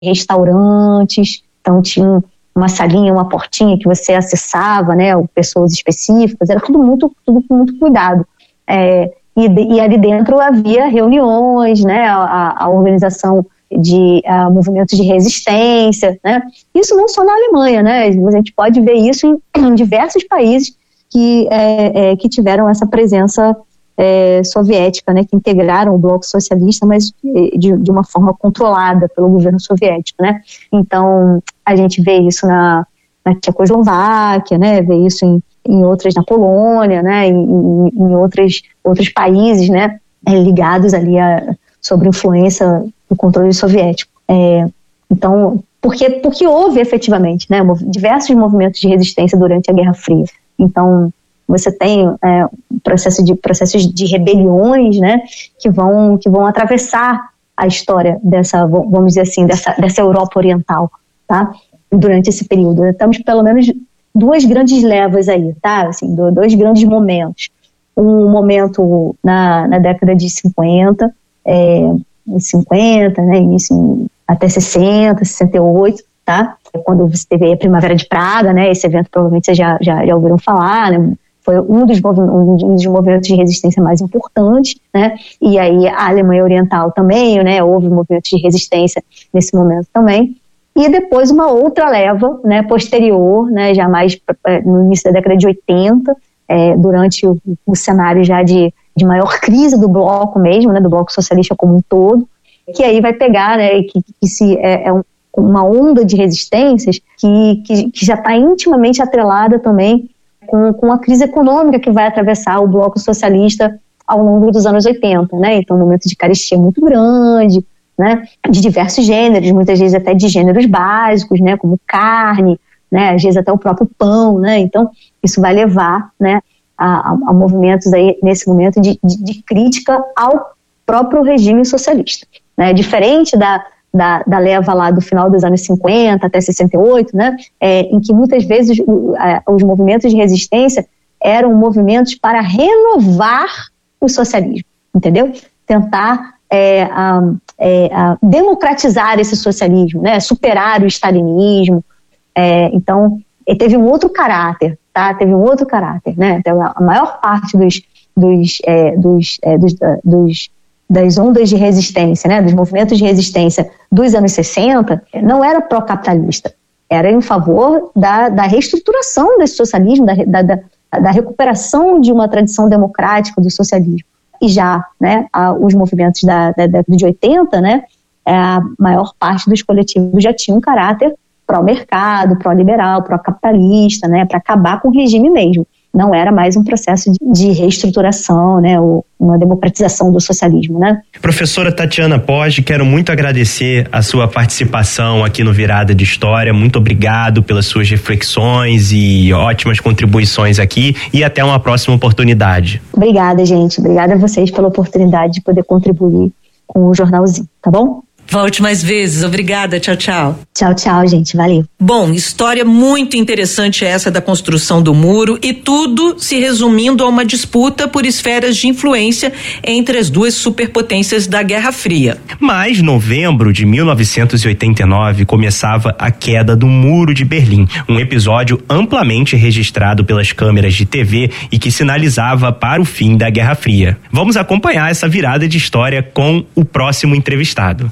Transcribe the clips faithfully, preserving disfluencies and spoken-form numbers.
restaurantes, então tinha uma salinha, uma portinha que você acessava, né, pessoas específicas, era tudo muito, tudo com muito cuidado. É, e, e ali dentro havia reuniões, né, a, a organização de a, movimentos de resistência, né, isso não só na Alemanha, né, a gente pode ver isso em, em diversos países que, é, é, que tiveram essa presença é, soviética, né, que integraram o bloco socialista, mas de, de uma forma controlada pelo governo soviético, né. Então a gente vê isso na, na Tchecoslováquia, né, vê isso em, em outras, na Polônia, né, em, em, em outros, outros países, né, ligados ali a, sob influência do controle soviético. É, então, porque, porque houve efetivamente, né, diversos movimentos de resistência durante a Guerra Fria. Então, você tem é, processo de, processos de rebeliões, né, que vão, que vão atravessar a história dessa, vamos dizer assim, dessa, dessa Europa Oriental, tá? Durante esse período. Estamos pelo menos duas grandes levas aí, tá? Assim, dois grandes momentos. Um momento na, na década de cinquenta, é, cinquenta, né, início até sessenta, sessenta e oito, tá? Quando você teve a Primavera de Praga, né, esse evento provavelmente vocês já, já, já ouviram falar, né, foi um dos, um dos movimentos de resistência mais importantes, né, e aí a Alemanha Oriental também, né, houve movimentos de resistência nesse momento também, e depois uma outra leva, né, posterior, né, já mais no início da década de oitenta, é, durante o, o cenário já de, de maior crise do bloco mesmo, né, do bloco socialista como um todo, que aí vai pegar, né, que, que se é, é um uma onda de resistências que, que, que já está intimamente atrelada também com, com a crise econômica que vai atravessar o bloco socialista ao longo dos anos oitenta, né? Então, um momento de carestia muito grande, né? De diversos gêneros, muitas vezes até de gêneros básicos, né? Como carne, né? Às vezes até o próprio pão, né? Então, isso vai levar, né, a, a, a movimentos aí, nesse momento de, de, de crítica ao próprio regime socialista, né? Diferente da Da, da leva lá do final dos anos cinquenta até sessenta e oito, né, é, em que muitas vezes o, a, os movimentos de resistência eram movimentos para renovar o socialismo, entendeu? Tentar é, a, é, a democratizar esse socialismo, né, superar o stalinismo. É, então, ele teve um outro caráter, tá? Teve um outro caráter, né? Então, a maior parte dos, dos, é, dos, é, dos, dos das ondas de resistência, né, dos movimentos de resistência dos anos sessenta, não era pró-capitalista, era em favor da, da reestruturação desse socialismo, da, da, da, da recuperação de uma tradição democrática do socialismo. E já, né, a, os movimentos da, da década de oitenta, né, a maior parte dos coletivos já tinha um caráter pró-mercado, pró-liberal, pró-capitalista, né, para acabar com o regime mesmo. Não era mais um processo de, de reestruturação, né, ou uma democratização do socialismo, né? Professora Tatiana Poggi, quero muito agradecer a sua participação aqui no Virada de História. Muito obrigado pelas suas reflexões e ótimas contribuições aqui, e até uma próxima oportunidade. Obrigada, gente. Obrigada a vocês pela oportunidade de poder contribuir com o jornalzinho, tá bom? Volte mais vezes. Obrigada. Tchau, tchau. Tchau, tchau, gente. Valeu. Bom, história muito interessante essa da construção do muro, e tudo se resumindo a uma disputa por esferas de influência entre as duas superpotências da Guerra Fria. Mas novembro de mil novecentos e oitenta e nove começava a queda do Muro de Berlim, um episódio amplamente registrado pelas câmeras de T V e que sinalizava para o fim da Guerra Fria. Vamos acompanhar essa virada de história com o próximo entrevistado.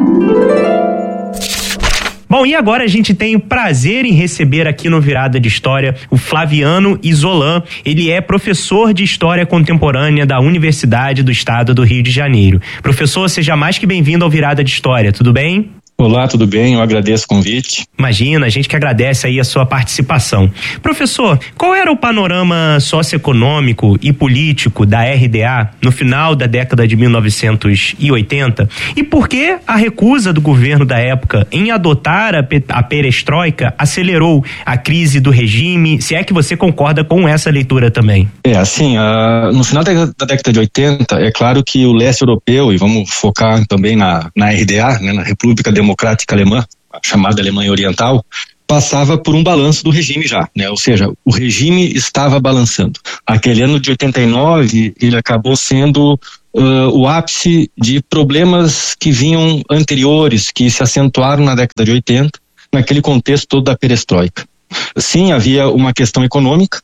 Bom, e agora a gente tem o prazer em receber aqui no Virada de História o Flaviano Isolan. Ele é professor de História Contemporânea da Universidade do Estado do Rio de Janeiro. Professor, seja mais que bem-vindo ao Virada de História, tudo bem? Olá, tudo bem? Eu agradeço o convite. Imagina, a gente que agradece aí a sua participação. Professor, qual era o panorama socioeconômico e político da R D A no final da década de mil novecentos e oitenta? E por que a recusa do governo da época em adotar a, pe- a perestroika acelerou a crise do regime? Se é que você concorda com essa leitura também. É, assim, uh, no final da, da década de oitenta, é claro que o leste europeu, e vamos focar também na, na R D A, né, na República Democrática Alemã, a chamada Alemanha Oriental, passava por um balanço do regime já, né? Ou seja, o regime estava balançando. Aquele ano de oitenta e nove, ele acabou sendo uh, o ápice de problemas que vinham anteriores, que se acentuaram na década de oitenta, naquele contexto todo da perestroika. Sim, havia uma questão econômica.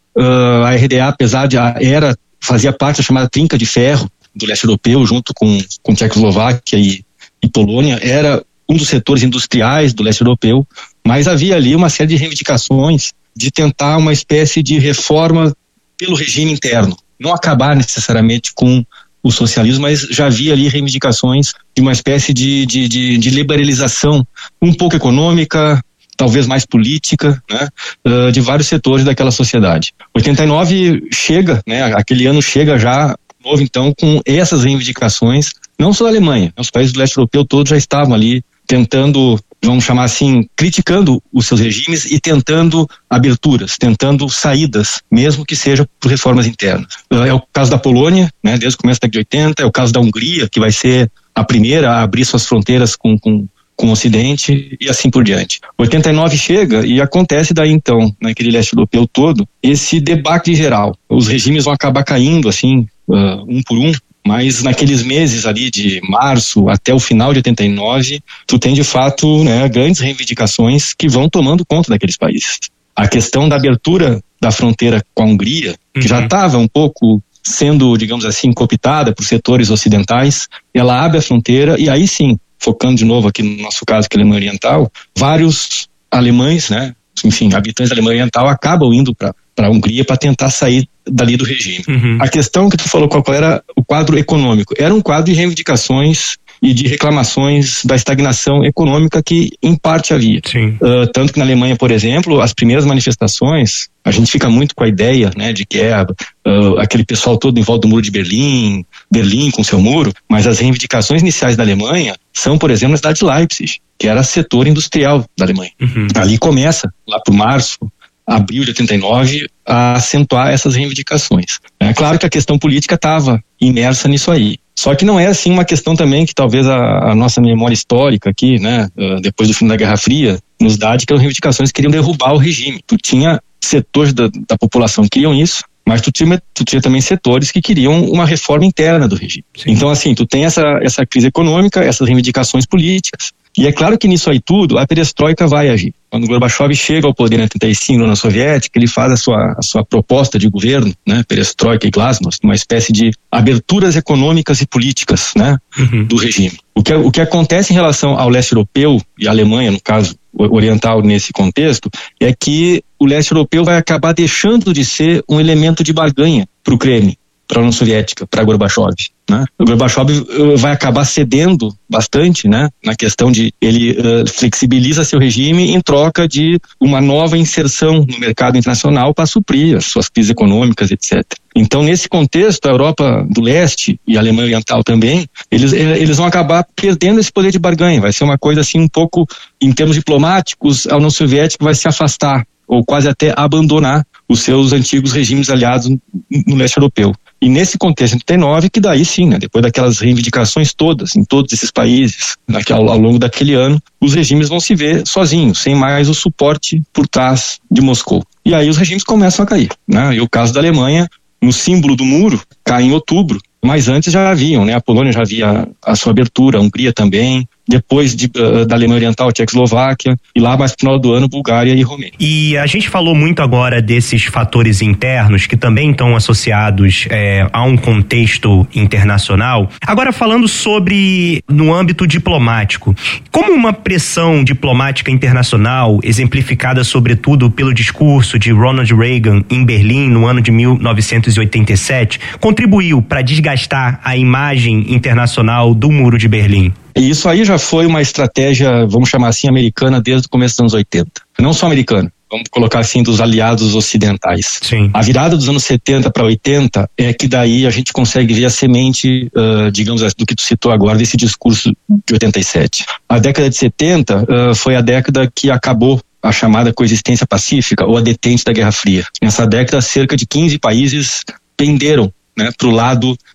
Uh, a R D A, apesar de era fazia parte da chamada trinca de ferro do leste europeu, junto com, com Tchecoslováquia e, e Polônia, era um dos setores industriais do leste europeu, mas havia ali uma série de reivindicações de tentar uma espécie de reforma pelo regime interno, não acabar necessariamente com o socialismo, mas já havia ali reivindicações de uma espécie de, de, de, de liberalização um pouco econômica, talvez mais política, né, uh, de vários setores daquela sociedade. oitenta e nove chega, né, aquele ano chega já novo então com essas reivindicações, não só da Alemanha, os países do leste europeu todos já estavam ali tentando, vamos chamar assim, criticando os seus regimes e tentando aberturas, tentando saídas, mesmo que seja por reformas internas. É o caso da Polônia, né, desde o começo da década de oitenta, é o caso da Hungria, que vai ser a primeira a abrir suas fronteiras com, com, com o Ocidente e assim por diante. oitenta e nove chega e acontece daí então, naquele leste europeu todo, esse debate geral. Os regimes vão acabar caindo assim, uh, um por um, mas naqueles meses ali de março até o final de oitenta e nove, tu tem de fato, né, grandes reivindicações que vão tomando conta daqueles países. A questão da abertura da fronteira com a Hungria, que uhum. já estava um pouco sendo, digamos assim, cooptada por setores ocidentais, ela abre a fronteira e aí sim, focando de novo aqui no nosso caso, que é a Alemanha Oriental, vários alemães, né, enfim, habitantes da Alemanha Oriental acabam indo para para a Hungria para tentar sair dali do regime. Uhum. A questão que tu falou, qual era o quadro econômico? Era um quadro de reivindicações e de reclamações da estagnação econômica que em parte havia. Uh, tanto que na Alemanha, por exemplo, as primeiras manifestações, a gente fica muito com a ideia, né, de que é uh, aquele pessoal todo em volta do muro de Berlim, Berlim com seu muro, mas as reivindicações iniciais da Alemanha são, por exemplo, na cidade de Leipzig, que era setor industrial da Alemanha. Uhum. Ali começa, lá por março, abril de oitenta e nove, a acentuar essas reivindicações. É claro que a questão política estava imersa nisso aí. Só que não é assim uma questão também que talvez a, a nossa memória histórica aqui, né, depois do fim da Guerra Fria, nos dá de que as reivindicações queriam derrubar o regime. Tu tinha setores da, da população que queriam isso, mas tu tinha, tu tinha também setores que queriam uma reforma interna do regime. Sim. Então assim, tu tem essa, essa crise econômica, essas reivindicações políticas, e é claro que nisso aí tudo, a perestroika vai agir. Quando o Gorbachev chega ao poder em oitenta e cinco na União Soviética, ele faz a sua, a sua proposta de governo, né, perestroika e glasnost, uma espécie de aberturas econômicas e políticas, né, uhum. do regime. O que, o que acontece em relação ao leste europeu, e a Alemanha, no caso oriental nesse contexto, é que o leste europeu vai acabar deixando de ser um elemento de barganha para o Kremlin, para a União Soviética, para Gorbachev, né? O Gorbachev uh, vai acabar cedendo bastante, né, na questão de ele uh, flexibiliza seu regime em troca de uma nova inserção no mercado internacional para suprir as suas crises econômicas, etcétera. Então, nesse contexto, a Europa do Leste e a Alemanha Oriental também, eles, eles vão acabar perdendo esse poder de barganha. Vai ser uma coisa assim um pouco, em termos diplomáticos, a União Soviética vai se afastar ou quase até abandonar os seus antigos regimes aliados no leste europeu. E nesse contexto, em oitenta e nove, que daí sim, né, depois daquelas reivindicações todas, em todos esses países, ao, ao longo daquele ano, os regimes vão se ver sozinhos, sem mais o suporte por trás de Moscou. E aí os regimes começam a cair, né? E o caso da Alemanha, no símbolo do muro, cai em outubro, mas antes já haviam, né? A Polônia já havia a sua abertura, a Hungria também, depois de, uh, da Alemanha Oriental, a Tchecoslováquia, e lá mais pro final do ano, Bulgária e Romênia. E a gente falou muito agora desses fatores internos que também estão associados é, a um contexto internacional. Agora falando sobre no âmbito diplomático, como uma pressão diplomática internacional, exemplificada sobretudo pelo discurso de Ronald Reagan em Berlim no ano de mil novecentos e oitenta e sete, contribuiu para desgastar a imagem internacional do Muro de Berlim? E isso aí já foi uma estratégia, vamos chamar assim, americana desde o começo dos anos oitenta. Não só americana, vamos colocar assim, dos aliados ocidentais. Sim. A virada dos anos setenta para oitenta é que daí a gente consegue ver a semente, uh, digamos assim, do que tu citou agora, desse discurso de oitenta e sete. A década de setenta uh, foi a década que acabou a chamada coexistência pacífica ou a detente da Guerra Fria. Nessa década, cerca de quinze países penderam, né, para o lado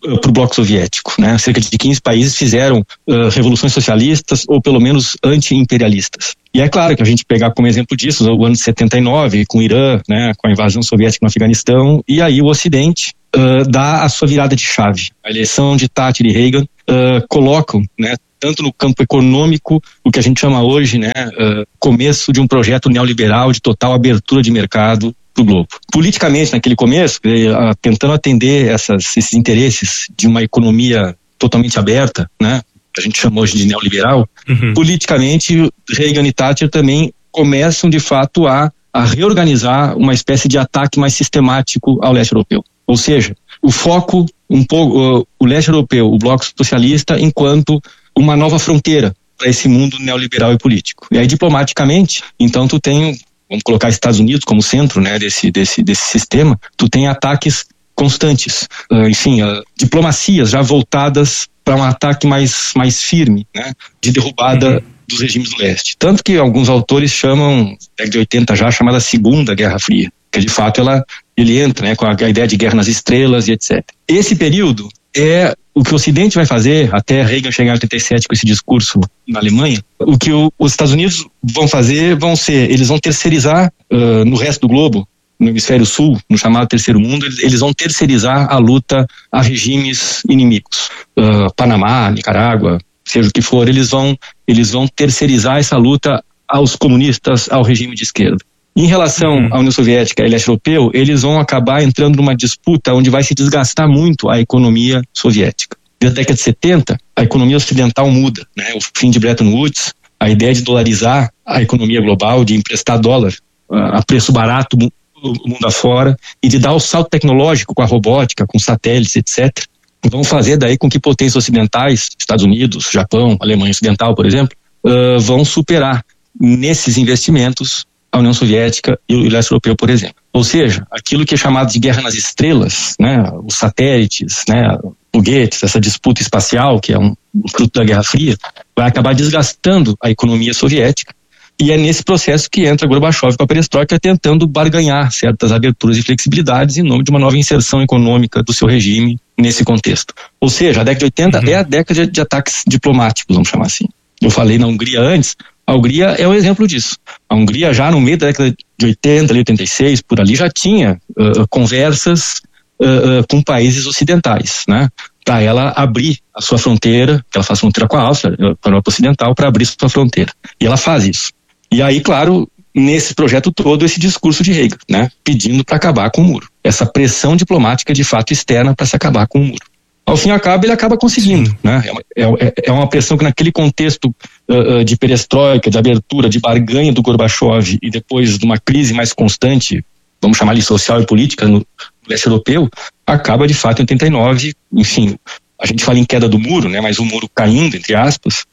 para o bloco soviético, né? Cerca de quinze países fizeram uh, revoluções socialistas ou pelo menos anti-imperialistas. E é claro que a gente pegar como exemplo disso o ano de setenta e nove, com o Irã, né, com a invasão soviética no Afeganistão, e aí o Ocidente uh, dá a sua virada de chave. A eleição de Thatcher e Reagan uh, colocam, né, tanto no campo econômico, o que a gente chama hoje, né, uh, começo de um projeto neoliberal de total abertura de mercado para o globo. Politicamente, naquele começo, uh, tentando atender essas, esses interesses de uma economia totalmente aberta, né, a gente chama hoje de neoliberal, uhum. Politicamente, Reagan e Thatcher também começam, de fato, a, a reorganizar uma espécie de ataque mais sistemático ao leste europeu. Ou seja, o foco, um pouco, uh, o leste europeu, o bloco socialista, enquanto uma nova fronteira para esse mundo neoliberal e político. E aí, diplomaticamente, então tu tem, vamos colocar Estados Unidos como centro, né, desse, desse, desse sistema, tu tem ataques constantes, uh, enfim, uh, diplomacias já voltadas para um ataque mais, mais firme, né, de derrubada uhum. dos regimes do leste. Tanto que alguns autores chamam, década de oitenta já, chamada Segunda Guerra Fria, que de fato ela, ele entra, né, com a, a ideia de guerra nas estrelas e etcétera. Esse período é o que o Ocidente vai fazer, até Reagan chegar em oitenta e sete com esse discurso na Alemanha. O que o, os Estados Unidos vão fazer, vão ser, eles vão terceirizar uh, no resto do globo, no hemisfério sul, no chamado terceiro mundo, eles vão terceirizar a luta a regimes inimigos. Uh, Panamá, Nicarágua, seja o que for, eles vão, eles vão terceirizar essa luta aos comunistas, ao regime de esquerda. Em relação uhum. à União Soviética e leste europeu, eles vão acabar entrando numa disputa onde vai se desgastar muito a economia soviética. Na década de setenta, a economia ocidental muda, né? O fim de Bretton Woods, a ideia de dolarizar a economia global, de emprestar dólar a preço barato o mundo afora e de dar o salto tecnológico com a robótica, com satélites, etcétera, vão fazer daí com que potências ocidentais, Estados Unidos, Japão, Alemanha Ocidental, por exemplo, uh, vão superar nesses investimentos a União Soviética e o leste europeu, por exemplo. Ou seja, aquilo que é chamado de guerra nas estrelas, né, os satélites, né, foguetes, essa disputa espacial, que é um fruto da Guerra Fria, vai acabar desgastando a economia soviética. E é nesse processo que entra Gorbachev com a perestroika, tentando barganhar certas aberturas e flexibilidades em nome de uma nova inserção econômica do seu regime nesse contexto. Ou seja, a década de oitenta uhum. é a década de, de ataques diplomáticos, vamos chamar assim. Eu falei na Hungria antes, a Hungria é um exemplo disso. A Hungria já no meio da década de oitenta, ali, oitenta e seis, por ali, já tinha uh, conversas uh, uh, com países ocidentais, né? Para ela abrir a sua fronteira, que ela faz fronteira com a Áustria, com a Europa Ocidental, para abrir sua fronteira. E ela faz isso. E aí, claro, nesse projeto todo, esse discurso de Reagan, né, pedindo para acabar com o muro. Essa pressão diplomática, de fato, externa para se acabar com o muro. Ao fim e ao cabo, ele acaba conseguindo, né? É, é, é uma pressão que naquele contexto uh, de perestroika, de abertura, de barganha do Gorbachev e depois de uma crise mais constante, vamos chamar de social e política no leste europeu, acaba de fato em oitenta e nove, enfim, a gente fala em queda do muro, né? Mas o muro caindo, entre aspas,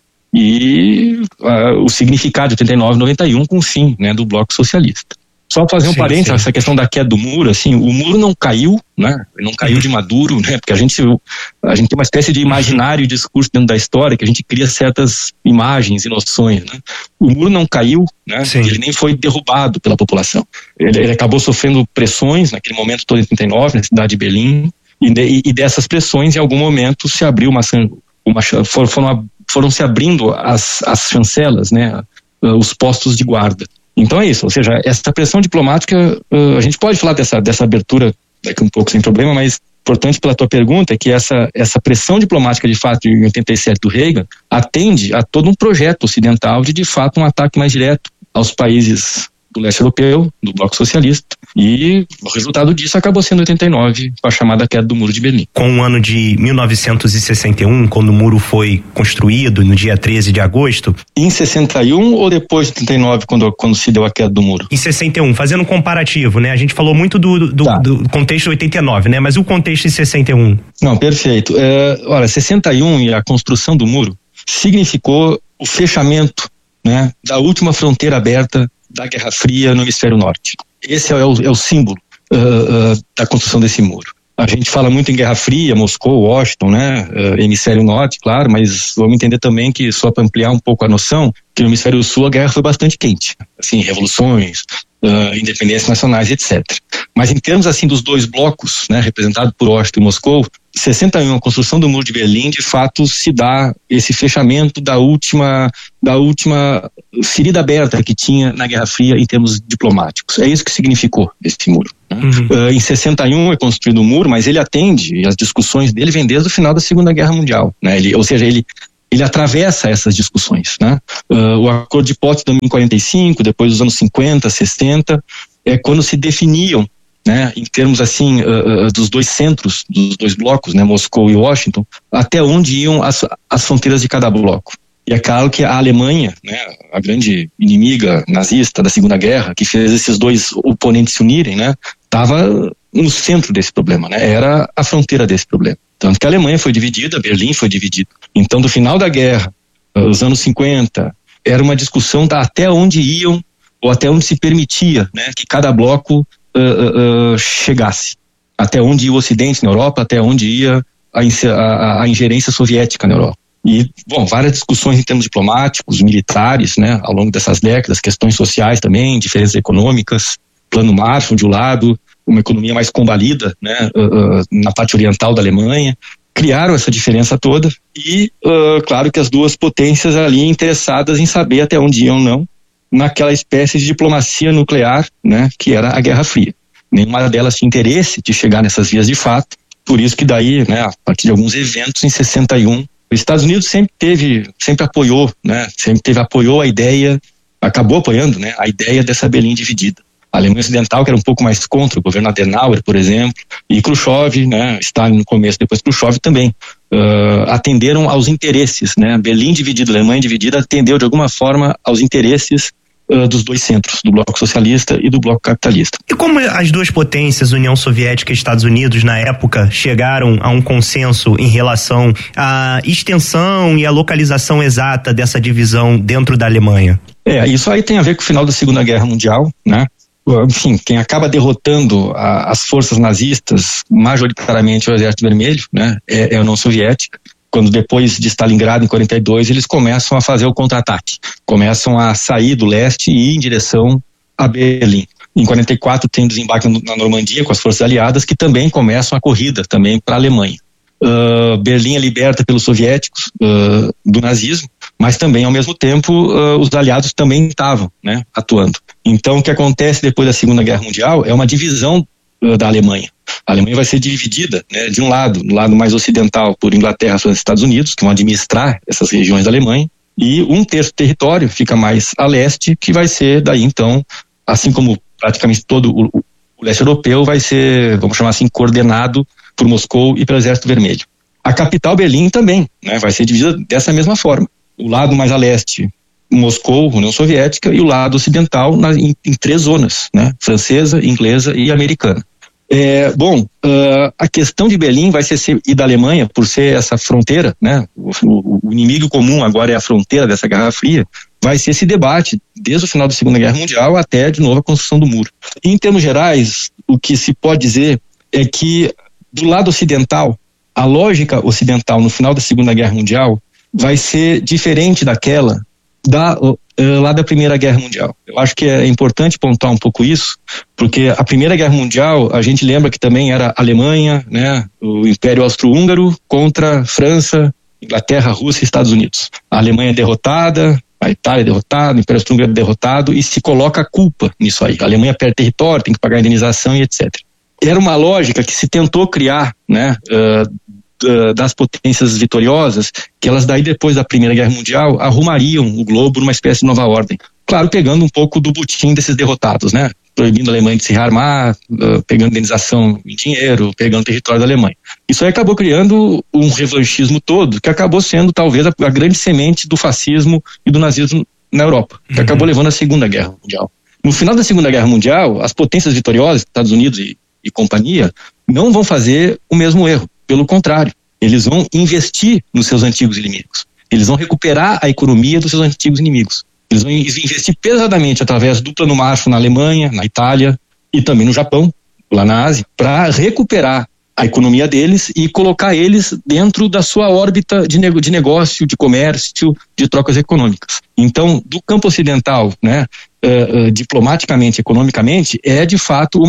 e uh, o significado de oitenta e nove, noventa e um com o fim, né, do bloco socialista. Só fazer um sim, parênteses, sim. essa questão da queda do muro, assim, o muro não caiu, né, não caiu uhum. de maduro, né, porque a gente, a gente tem uma espécie de imaginário e discurso dentro da história, que a gente cria certas imagens e noções, né. O muro não caiu, né, ele nem foi derrubado pela população. Ele, ele acabou sofrendo pressões, naquele momento todo em oitenta e nove, na cidade de Berlim, e, de, e dessas pressões, em algum momento, se abriu uma, uma foram, foram, foram se abrindo as, as chancelas, né, os postos de guarda. Então é isso, ou seja, essa pressão diplomática, uh, a gente pode falar dessa, dessa abertura daqui um pouco sem problema, mas importante pela tua pergunta é que essa, essa pressão diplomática de fato em oitenta e sete do Reagan atende a todo um projeto ocidental de de fato um ataque mais direto aos países do leste europeu, do bloco socialista, e o resultado disso acabou sendo oitenta e nove, com a chamada queda do Muro de Berlim. Com o ano de mil novecentos e sessenta e um, quando o muro foi construído, no dia treze de agosto... Em sessenta e um ou depois de oitenta e nove, quando, quando se deu a queda do muro? Em sessenta e um, fazendo um comparativo, né? A gente falou muito do, do, tá. do contexto de oitenta e nove, né? Mas o contexto em sessenta e um? Não, perfeito. É, olha, sessenta e um e a construção do muro significou o fechamento, né, da última fronteira aberta da Guerra Fria no hemisfério norte. Esse é o, é o símbolo uh, uh, da construção desse muro. A gente fala muito em Guerra Fria, Moscou, Washington, né, uh, hemisfério norte, claro, mas vamos entender também que, só para ampliar um pouco a noção, que no hemisfério sul a guerra foi bastante quente. Assim, revoluções, uh, independências nacionais, etcétera. Mas em termos assim dos dois blocos, né, representados por Washington e Moscou, sessenta e um, a construção do Muro de Berlim, de fato se dá esse fechamento da última, da última ferida aberta que tinha na Guerra Fria em termos diplomáticos. É isso que significou esse muro. Né? Uhum. Uh, em sessenta e um é construído o muro, mas ele atende, e as discussões dele vêm desde o final da Segunda Guerra Mundial. Né? Ele, ou seja, ele ele atravessa essas discussões, né? Uh, o Acordo de Potsdam em quarenta e cinco, depois dos anos cinquenta, sessenta, é quando se definiam, né, em termos assim, uh, uh, dos dois centros, dos dois blocos, né, Moscou e Washington, até onde iam as, as fronteiras de cada bloco. E é claro que a Alemanha, né, a grande inimiga nazista da Segunda Guerra, que fez esses dois oponentes se unirem, né, estava no centro desse problema, né, era a fronteira desse problema. Tanto que a Alemanha foi dividida, Berlim foi dividido. Então, do final da guerra, os anos cinquenta, era uma discussão da até onde iam, ou até onde se permitia, né, que cada bloco uh, uh, uh, chegasse. Até onde ia o Ocidente na Europa, até onde ia a, a, a ingerência soviética na Europa. E, bom, várias discussões em termos diplomáticos, militares, né, ao longo dessas décadas, questões sociais também, diferenças econômicas, Plano Marshall de um lado, uma economia mais combalida, né, uh, uh, na parte oriental da Alemanha, criaram essa diferença toda e, uh, claro que as duas potências ali interessadas em saber até onde iam ou não naquela espécie de diplomacia nuclear, né, que era a Guerra Fria. Nenhuma delas tinha interesse de chegar nessas vias de fato, por isso que daí, né, a partir de alguns eventos em sessenta e um, os Estados Unidos sempre teve, sempre apoiou, né, sempre teve, apoiou a ideia, acabou apoiando, né, a ideia dessa Berlim dividida. A Alemanha Ocidental, que era um pouco mais contra, o governo Adenauer, por exemplo, e Khrushchev, né, Stalin no começo, depois Khrushchev também, uh, atenderam aos interesses, né, Berlim dividida, Alemanha dividida, atendeu de alguma forma aos interesses uh, dos dois centros, do bloco socialista e do bloco capitalista. E como as duas potências, União Soviética e Estados Unidos, na época, chegaram a um consenso em relação à extensão e à localização exata dessa divisão dentro da Alemanha? É, isso aí tem a ver com o final da Segunda Guerra Mundial, né? Enfim, quem acaba derrotando a, as forças nazistas, majoritariamente o Exército Vermelho, né, é, é a União Soviética. Quando depois de Stalingrado, em quarenta e dois, eles começam a fazer o contra-ataque. Começam a sair do leste e ir em direção a Berlim. Em quarenta e quatro tem o desembarque na Normandia com as forças aliadas, que também começam a corrida também para a Alemanha. Uh, Berlim é liberta pelos soviéticos uh, do nazismo, mas também ao mesmo tempo uh, os aliados também estavam, né, atuando. Então o que acontece depois da Segunda Guerra Mundial é uma divisão uh, da Alemanha. A Alemanha vai ser dividida, né, de um lado, no lado mais ocidental por Inglaterra e Estados Unidos, que vão administrar essas regiões da Alemanha, e um terço do território fica mais a leste, que vai ser daí então, assim como praticamente todo o, o leste europeu vai ser, vamos chamar assim, coordenado por Moscou e pelo Exército Vermelho. A capital, Berlim, também, né, vai ser dividida dessa mesma forma. O lado mais a leste, Moscou, União Soviética, e o lado ocidental na, em, em três zonas, né, francesa, inglesa e americana. É, bom, uh, a questão de Berlim vai ser, e da Alemanha, por ser essa fronteira, né, o, o, o inimigo comum agora é a fronteira dessa Guerra Fria, vai ser esse debate desde o final da Segunda Guerra Mundial até, de novo, a construção do muro. E, em termos gerais, o que se pode dizer é que do lado ocidental, a lógica ocidental no final da Segunda Guerra Mundial vai ser diferente daquela da, uh, lá da Primeira Guerra Mundial. Eu acho que é importante pontuar um pouco isso, porque a Primeira Guerra Mundial, a gente lembra que também era Alemanha, né, o Império Austro-Húngaro contra França, Inglaterra, Rússia e Estados Unidos. A Alemanha é derrotada, a Itália é derrotada, o Império Austro-Húngaro é derrotado e se coloca a culpa nisso aí. A Alemanha perde território, tem que pagar indenização e etcétera. Era uma lógica que se tentou criar, né, uh, das potências vitoriosas, que elas daí depois da Primeira Guerra Mundial arrumariam o globo numa espécie de nova ordem. Claro, pegando um pouco do butim desses derrotados, né, proibindo a Alemanha de se rearmar, uh, pegando indenização em dinheiro, pegando território da Alemanha. Isso aí acabou criando um revanchismo todo, que acabou sendo talvez a, a grande semente do fascismo e do nazismo na Europa, que uhum. acabou levando à Segunda Guerra Mundial. No final da Segunda Guerra Mundial, as potências vitoriosas, Estados Unidos e e companhia, não vão fazer o mesmo erro. Pelo contrário, eles vão investir nos seus antigos inimigos. Eles vão recuperar a economia dos seus antigos inimigos. Eles vão investir pesadamente através do Plano Marshall na Alemanha, na Itália e também no Japão, lá na Ásia, para recuperar a economia deles e colocar eles dentro da sua órbita de, nego- de negócio, de comércio, de trocas econômicas. Então, do campo ocidental, né, uh, uh, diplomaticamente, economicamente, é de fato uma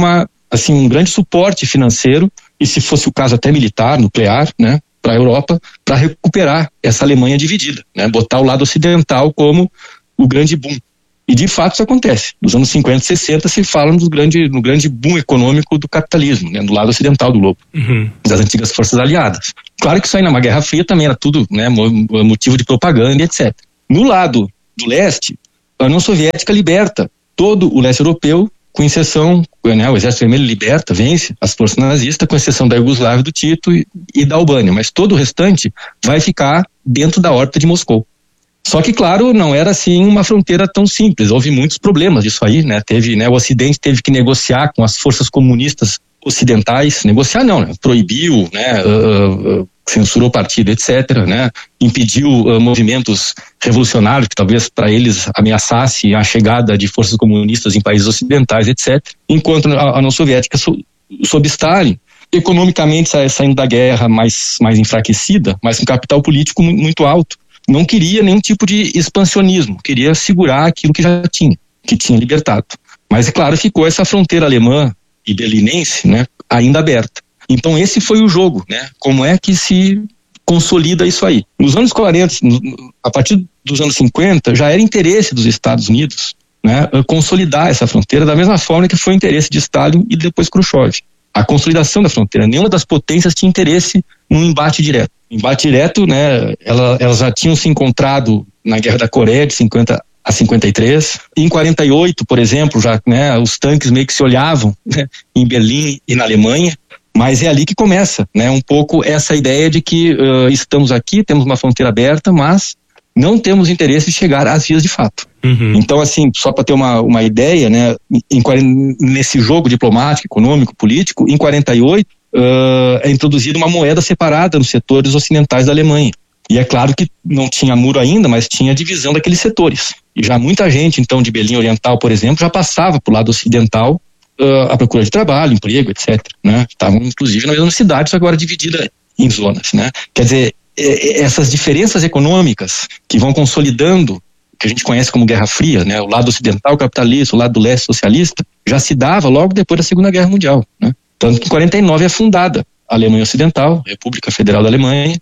assim, um grande suporte financeiro, e se fosse o caso até militar, nuclear, né, para a Europa, para recuperar essa Alemanha dividida, né, botar o lado ocidental como o grande boom. E de fato isso acontece. Nos anos cinquenta e sessenta se fala no grande, no grande boom econômico do capitalismo, né, do lado ocidental do globo, uhum. das antigas forças aliadas. Claro que isso aí na Guerra Fria também era tudo, né, motivo de propaganda e etcétera. No lado do leste, a União Soviética liberta todo o leste europeu, com exceção, né, o Exército Vermelho liberta, vence as forças nazistas, com exceção da Iugoslávia, do Tito e, e da Albânia, mas todo o restante vai ficar dentro da órbita de Moscou. Só que, claro, não era assim uma fronteira tão simples, houve muitos problemas disso aí, né, teve, né, o Ocidente teve que negociar com as forças comunistas ocidentais, negociar não, né, proibiu, né, uh, uh, censurou partido, etcétera, né, impediu uh, movimentos revolucionários que talvez para eles ameaçasse a chegada de forças comunistas em países ocidentais, etcétera. Enquanto a, a União Soviética, so, sob Stalin, economicamente saindo da guerra mais, mais enfraquecida, mas com capital político muito alto, não queria nenhum tipo de expansionismo, queria segurar aquilo que já tinha, que tinha libertado. Mas, é claro, ficou essa fronteira alemã e berlinense, né, ainda aberta. Então esse foi o jogo, né? Como é que se consolida isso aí? Nos anos quarenta, a partir dos anos cinquenta, já era interesse dos Estados Unidos, né, consolidar essa fronteira da mesma forma que foi interesse de Stalin e depois Khrushchev. A consolidação da fronteira. Nenhuma das potências tinha interesse num embate direto. Embate direto, né? Elas, elas já tinham se encontrado na Guerra da Coreia de cinquenta a cinquenta e três. Em quarenta e oito, por exemplo, já, né, os tanques meio que se olhavam, né, em Berlim e na Alemanha. Mas é ali que começa, né, um pouco essa ideia de que uh, estamos aqui, temos uma fronteira aberta, mas não temos interesse de chegar às vias de fato. Uhum. Então, assim, só para ter uma, uma ideia, né, em, nesse jogo diplomático, econômico, político, em quarenta e oito uh, é introduzida uma moeda separada nos setores ocidentais da Alemanha. E é claro que não tinha muro ainda, mas tinha divisão daqueles setores. E já muita gente, então, de Berlim Oriental, por exemplo, já passava para o lado ocidental Uh, a procura de trabalho, emprego, etcétera. Né? Estavam, inclusive, na mesma cidade, só agora dividida em zonas. Né? Quer dizer, é, é, essas diferenças econômicas que vão consolidando, que a gente conhece como Guerra Fria, né? O lado ocidental capitalista, o lado do leste socialista, já se dava logo depois da Segunda Guerra Mundial. Né? Tanto que em quarenta e nove é fundada a Alemanha Ocidental, República Federal da Alemanha,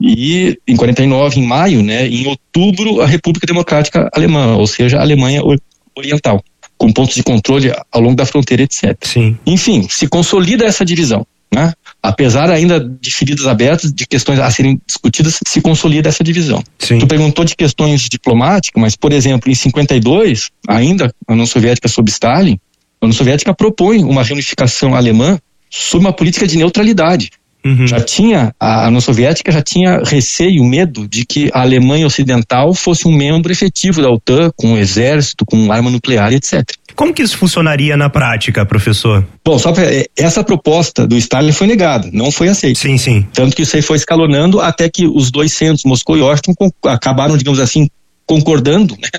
e em quarenta e nove, em maio, né, em outubro, a República Democrática Alemã, ou seja, a Alemanha Oriental, com pontos de controle ao longo da fronteira, etcétera. Sim. Enfim, se consolida essa divisão, né? Apesar ainda de feridas abertas, de questões a serem discutidas, se consolida essa divisão. Sim. Tu perguntou de questões diplomáticas, mas, por exemplo, em cinquenta e dois, ainda a União Soviética sob Stalin, a União Soviética propõe uma reunificação alemã sob uma política de neutralidade. Uhum. Já tinha, a União Soviética já tinha receio, medo de que a Alemanha Ocidental fosse um membro efetivo da OTAN, com um exército, com arma nuclear, etcétera. Como que isso funcionaria na prática, professor? Bom, só pra, essa proposta do Stalin foi negada, não foi aceita. Sim, sim. Tanto que isso aí foi escalonando até que os dois centros, Moscou e Washington, acabaram, digamos assim, concordando, né,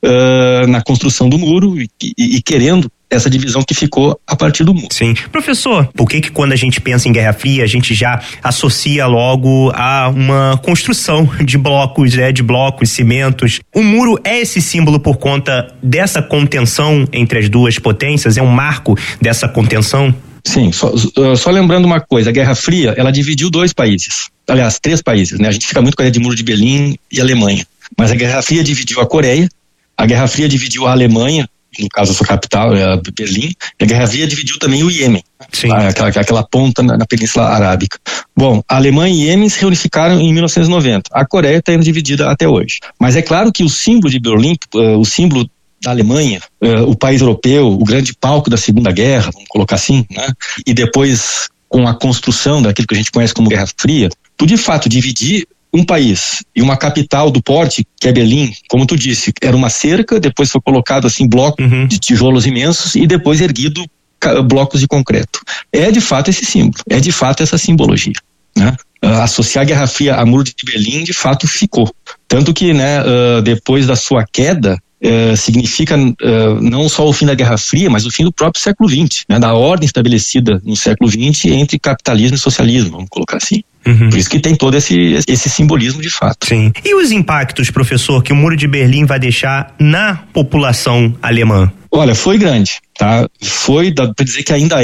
uh, na construção do muro e, e, e querendo essa divisão que ficou a partir do muro. Sim. Professor, por que que quando a gente pensa em Guerra Fria, a gente já associa logo a uma construção de blocos, né, de blocos, cimentos? O muro é esse símbolo por conta dessa contenção entre as duas potências? É um marco dessa contenção? Sim, só, só lembrando uma coisa, a Guerra Fria, ela dividiu dois países, aliás, três países, né? A gente fica muito com a ideia de Muro de Berlim e Alemanha, mas a Guerra Fria dividiu a Coreia, a Guerra Fria dividiu a Alemanha, no caso a sua capital, é Berlim, e a Guerra Fria dividiu também o Iêmen, aquela, aquela ponta na, na Península Arábica. Bom, a Alemanha e Iêmen se reunificaram em mil novecentos e noventa, a Coreia está indo dividida até hoje. Mas é claro que o símbolo de Berlim, uh, o símbolo da Alemanha, uh, o país europeu, o grande palco da Segunda Guerra, vamos colocar assim, né? E depois com a construção daquilo que a gente conhece como Guerra Fria, tu de fato dividir um país e uma capital do porte, que é Berlim, como tu disse, era uma cerca, depois foi colocado assim bloco uhum. de tijolos imensos e depois erguido blocos de concreto. É de fato esse símbolo, é de fato essa simbologia, né? Uh, associar a Guerra Fria a Muro de Berlim de fato ficou, tanto que, né, uh, depois da sua queda, Uh, significa uh, não só o fim da Guerra Fria, mas o fim do próprio século vinte, né, da ordem estabelecida no século vinte entre capitalismo e socialismo, vamos colocar assim. Uhum. Por isso que tem todo esse, esse simbolismo de fato. Sim. E os impactos, professor, que o Muro de Berlim vai deixar na população alemã? Olha, foi grande, tá? Foi, dá pra dizer que ainda é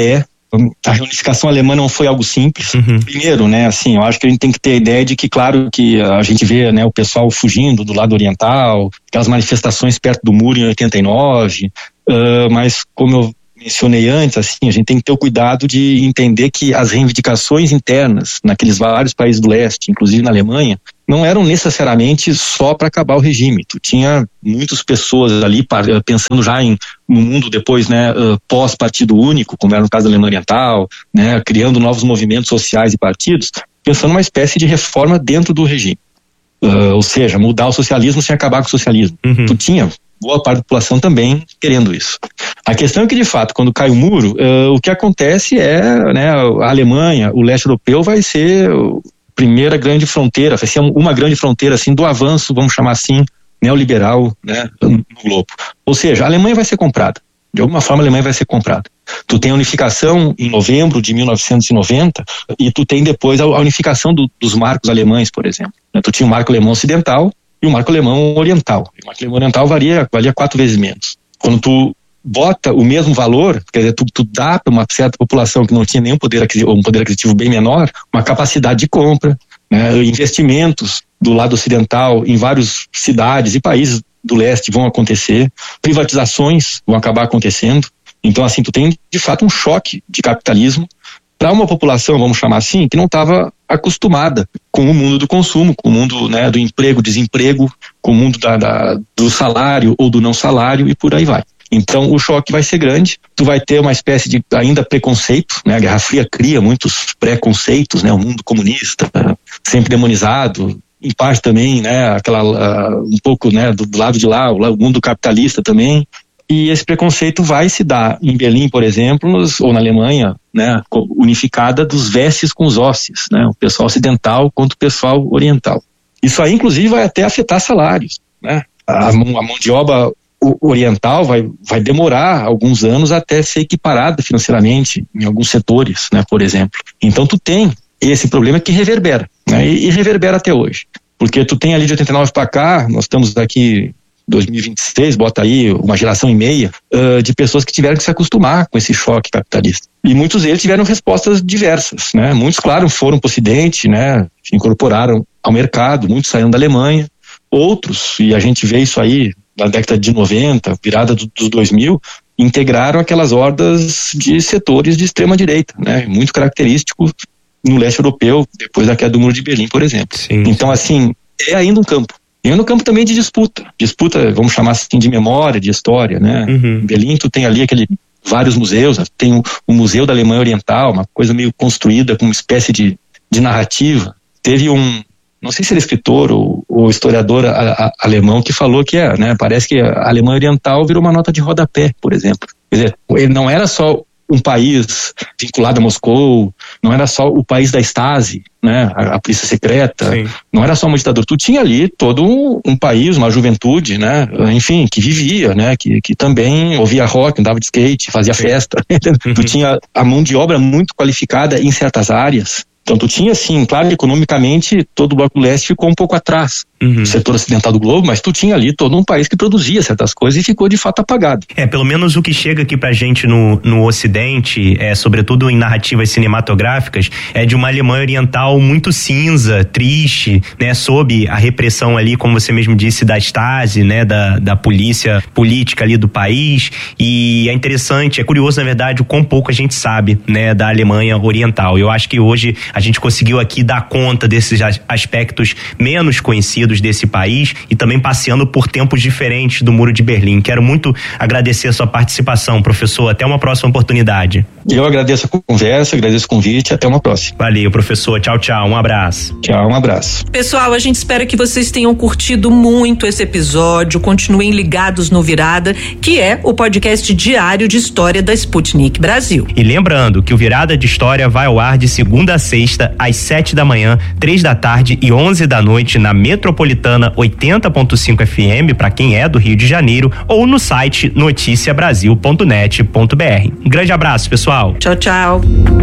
a reunificação alemã não foi algo simples. Uhum. Primeiro, né, assim, eu acho que a gente tem que ter a ideia de que, claro, que a gente vê, né, o pessoal fugindo do lado oriental, aquelas manifestações perto do muro em oitenta e nove, uh, mas como eu mencionei antes, assim, a gente tem que ter o cuidado de entender que as reivindicações internas naqueles vários países do leste, inclusive na Alemanha, não eram necessariamente só para acabar o regime. Tu tinha muitas pessoas ali pensando já em, no mundo depois, né, pós-partido único, como era no caso da Alemanha Oriental, né, criando novos movimentos sociais e partidos, pensando numa espécie de reforma dentro do regime. Uh, ou seja, mudar o socialismo sem acabar com o socialismo. Uhum. Tu tinha boa parte da população também querendo isso. A questão é que, de fato, quando cai o muro, uh, o que acontece é, né, a Alemanha, o leste europeu vai ser a primeira grande fronteira, vai ser uma grande fronteira, assim, do avanço, vamos chamar assim, neoliberal, né, no globo. Ou seja, a Alemanha vai ser comprada. De alguma forma, a Alemanha vai ser comprada. Tu tem a unificação em novembro de mil novecentos e noventa e tu tem depois a unificação do, dos marcos alemães, por exemplo. Tu tinha o marco alemão ocidental e o marco alemão oriental. O marco alemão oriental valia, valia quatro vezes menos. Quando tu bota o mesmo valor, quer dizer, tu, tu dá para uma certa população que não tinha nenhum poder aquisitivo, um poder aquisitivo bem menor, uma capacidade de compra, né, investimentos do lado ocidental em várias cidades e países do leste vão acontecer, privatizações vão acabar acontecendo. Então, assim, tu tem de fato um choque de capitalismo para uma população, vamos chamar assim, que não estava acostumada com o mundo do consumo, com o mundo, né, do emprego, desemprego, com o mundo da, da, do salário ou do não salário e por aí vai. Então o choque vai ser grande, tu vai ter uma espécie de ainda preconceito, né? A Guerra Fria cria muitos preconceitos, né? O mundo comunista, sempre demonizado, em parte também, né? Aquela, uh, um pouco, né? Do, do lado de lá, o mundo capitalista também. E esse preconceito vai se dar em Berlim, por exemplo, nos, ou na Alemanha, né? Unificada dos vestes com os ossos, né? O pessoal ocidental contra o pessoal oriental. Isso aí, inclusive, vai até afetar salários, né? A mão, a mão de obra oriental vai, vai demorar alguns anos até ser equiparada financeiramente em alguns setores, né, por exemplo. Então tu tem esse problema que reverbera, né, e, e reverbera até hoje. Porque tu tem ali de oitenta e nove para cá, nós estamos aqui dois mil e vinte e seis, bota aí uma geração e meia uh, de pessoas que tiveram que se acostumar com esse choque capitalista. E muitos deles tiveram respostas diversas, né? Muitos, claro, foram para o Ocidente, né, se incorporaram ao mercado, muitos saíram da Alemanha, outros, e a gente vê isso aí na década de noventa, virada do, dos dois mil, integraram aquelas hordas de setores de extrema direita, né? Muito característico no leste europeu, depois da queda do Muro de Berlim, por exemplo. Sim. Então, assim, é ainda um campo. E é um campo também de disputa. Disputa, vamos chamar assim, de memória, de história, né? Uhum. Em Berlim, tu tem ali aquele, vários museus, tem o, o Museu da Alemanha Oriental, uma coisa meio construída com uma espécie de, de narrativa. Teve um, não sei se ele é escritor ou, ou historiador a, a, alemão que falou que é, né, parece que a Alemanha Oriental virou uma nota de rodapé, por exemplo. Quer dizer, ele não era só um país vinculado a Moscou, não era só o país da Stasi, né, a, a polícia secreta, Sim. Não era só uma ditadura. Tu tinha ali todo um, um país, uma juventude, né, enfim, que vivia, né, que, que também ouvia rock, andava de skate, fazia Sim. festa. Uhum. Tu tinha a mão de obra muito qualificada em certas áreas. Então tu tinha, assim, claro, economicamente todo o Bloco do Leste ficou um pouco atrás uhum. do setor ocidental do globo, mas tu tinha ali todo um país que produzia certas coisas e ficou de fato apagado. É, pelo menos o que chega aqui pra gente no, no Ocidente, é, sobretudo em narrativas cinematográficas, é de uma Alemanha Oriental muito cinza, triste, né, sob a repressão ali, como você mesmo disse, da Stasi, né, da, da polícia política ali do país. E é interessante, é curioso, na verdade, o quão pouco a gente sabe, né, da Alemanha Oriental. Eu acho que hoje a gente conseguiu aqui dar conta desses aspectos menos conhecidos desse país e também passeando por tempos diferentes do Muro de Berlim. Quero muito agradecer a sua participação, professor. Até uma próxima oportunidade. Eu agradeço a conversa, agradeço o convite. Até uma próxima. Valeu, professor. Tchau, tchau. Um abraço. Tchau, um abraço. Pessoal, a gente espera que vocês tenham curtido muito esse episódio. Continuem ligados no Virada, que é o podcast diário de história da Sputnik Brasil. E lembrando que o Virada de História vai ao ar de segunda a sexta, às sete da manhã, três da tarde e onze da noite na Metropolitana oitenta ponto cinco F M para quem é do Rio de Janeiro ou no site noticia brasil ponto net ponto b r. Um grande abraço, pessoal. Tchau, tchau.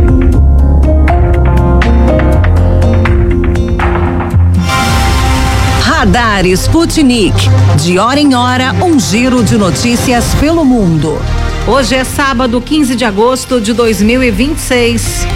Radar Sputnik. De hora em hora, um giro de notícias pelo mundo. Hoje é sábado, quinze de agosto de dois mil e vinte e seis.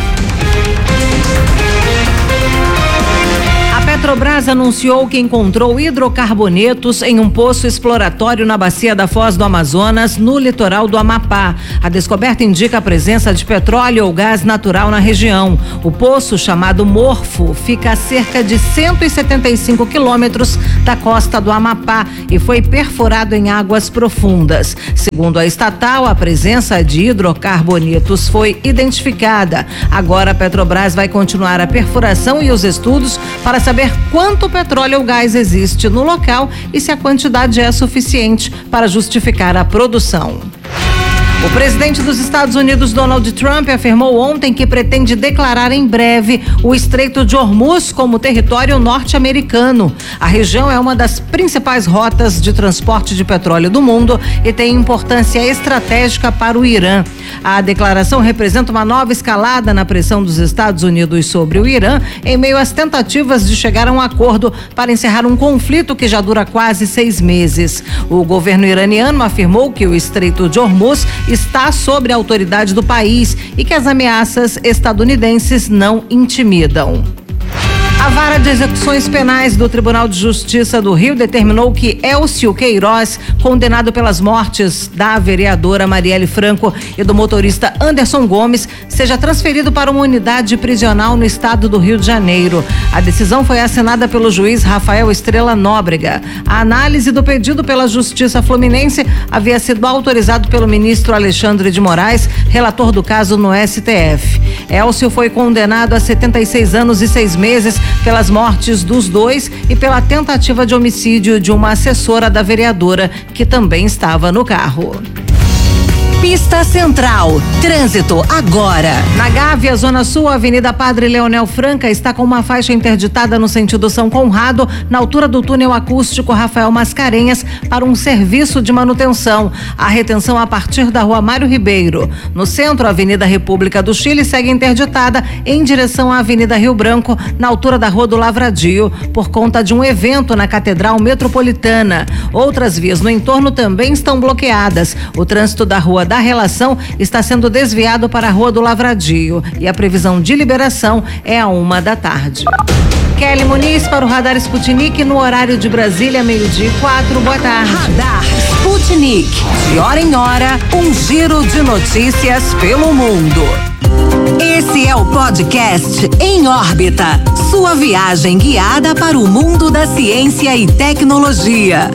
A Petrobras anunciou que encontrou hidrocarbonetos em um poço exploratório na bacia da Foz do Amazonas, no litoral do Amapá. A descoberta indica a presença de petróleo ou gás natural na região. O poço, chamado Morfo, fica a cerca de cento e setenta e cinco quilômetros da costa do Amapá e foi perfurado em águas profundas. Segundo a estatal, a presença de hidrocarbonetos foi identificada. Agora a Petrobras vai continuar a perfuração e os estudos para saber quanto petróleo ou gás existe no local e se a quantidade é suficiente para justificar a produção. O presidente dos Estados Unidos, Donald Trump, afirmou ontem que pretende declarar em breve o Estreito de Hormuz como território norte-americano. A região é uma das principais rotas de transporte de petróleo do mundo e tem importância estratégica para o Irã. A declaração representa uma nova escalada na pressão dos Estados Unidos sobre o Irã, em meio às tentativas de chegar a um acordo para encerrar um conflito que já dura quase seis meses. O governo iraniano afirmou que o Estreito de Hormuz está sob a autoridade do país e que as ameaças estadunidenses não intimidam. A Vara de Execuções Penais do Tribunal de Justiça do Rio determinou que Elcio Queiroz, condenado pelas mortes da vereadora Marielle Franco e do motorista Anderson Gomes, seja transferido para uma unidade prisional no estado do Rio de Janeiro. A decisão foi assinada pelo juiz Rafael Estrela Nóbrega. A análise do pedido pela Justiça Fluminense havia sido autorizado pelo ministro Alexandre de Moraes, relator do caso no S T F. Elcio foi condenado a setenta e seis anos e seis meses pelas mortes dos dois e pela tentativa de homicídio de uma assessora da vereadora que também estava no carro. Pista Central, trânsito agora. Na Gávea, Zona Sul, a Avenida Padre Leonel Franca está com uma faixa interditada no sentido São Conrado, na altura do túnel acústico Rafael Mascarenhas, para um serviço de manutenção. A retenção a partir da Rua Mário Ribeiro. No centro, a Avenida República do Chile segue interditada em direção à Avenida Rio Branco, na altura da Rua do Lavradio, por conta de um evento na Catedral Metropolitana. Outras vias no entorno também estão bloqueadas. O trânsito da Rua da Relação está sendo desviado para a Rua do Lavradio e a previsão de liberação é a uma da tarde. Kelly Muniz para o Radar Sputnik no horário de Brasília, meio-dia e quatro. Boa tarde. Radar Sputnik. De hora em hora, um giro de notícias pelo mundo. Esse é o podcast Em Órbita, sua viagem guiada para o mundo da ciência e tecnologia.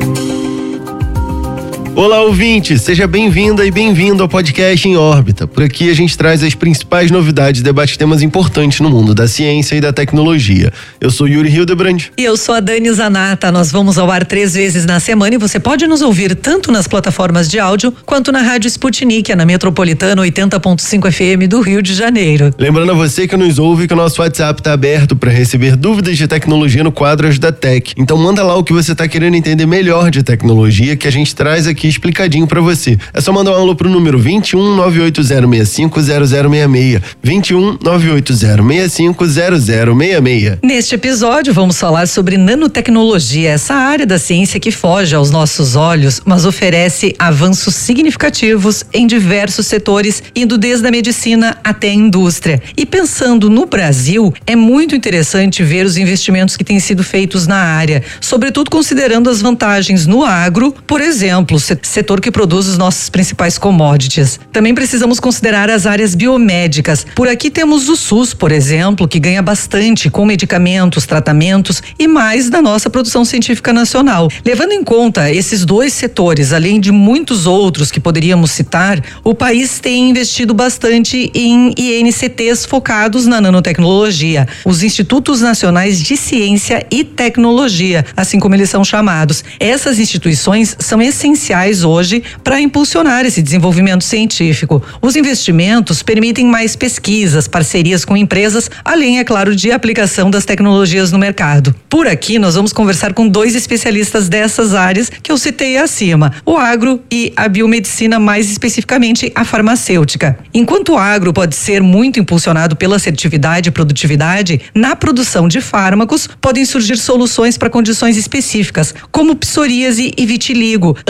Olá, ouvinte, seja bem-vinda e bem-vindo ao podcast Em Órbita. Por aqui a gente traz as principais novidades e debate temas importantes no mundo da ciência e da tecnologia. Eu sou Yuri Hildebrand. E eu sou a Dani Zanata. Nós vamos ao ar três vezes na semana e você pode nos ouvir tanto nas plataformas de áudio quanto na Rádio Sputnik, na Metropolitana oitenta ponto cinco F M do Rio de Janeiro. Lembrando a você que nos ouve que o nosso WhatsApp está aberto para receber dúvidas de tecnologia no quadro Ajuda Tech. Então manda lá o que você está querendo entender melhor de tecnologia que a gente traz aqui explicadinho pra você. É só mandar um alô pro número vinte e um, nove oito zero seis cinco, zero zero seis seis. vinte e um, nove oito zero seis cinco, zero zero seis seis. Neste episódio vamos falar sobre nanotecnologia, essa área da ciência que foge aos nossos olhos, mas oferece avanços significativos em diversos setores, indo desde a medicina até a indústria. E pensando no Brasil, é muito interessante ver os investimentos que têm sido feitos na área, sobretudo considerando as vantagens no agro, por exemplo, setor que produz os nossos principais commodities. Também precisamos considerar as áreas biomédicas. Por aqui temos o SUS, por exemplo, que ganha bastante com medicamentos, tratamentos e mais da nossa produção científica nacional. Levando em conta esses dois setores, além de muitos outros que poderíamos citar, o país tem investido bastante em I N C Ts focados na nanotecnologia, os Institutos Nacionais de Ciência e Tecnologia, assim como eles são chamados. Essas instituições são essenciais hoje para impulsionar esse desenvolvimento científico. Os investimentos permitem mais pesquisas, parcerias com empresas, além, é claro, de aplicação das tecnologias no mercado. Por aqui nós vamos conversar com dois especialistas dessas áreas que eu citei acima, o agro e a biomedicina, mais especificamente a farmacêutica. Enquanto o agro pode ser muito impulsionado pela assertividade e produtividade, na produção de fármacos podem surgir soluções para condições específicas, como psoríase e vitiligo, ambas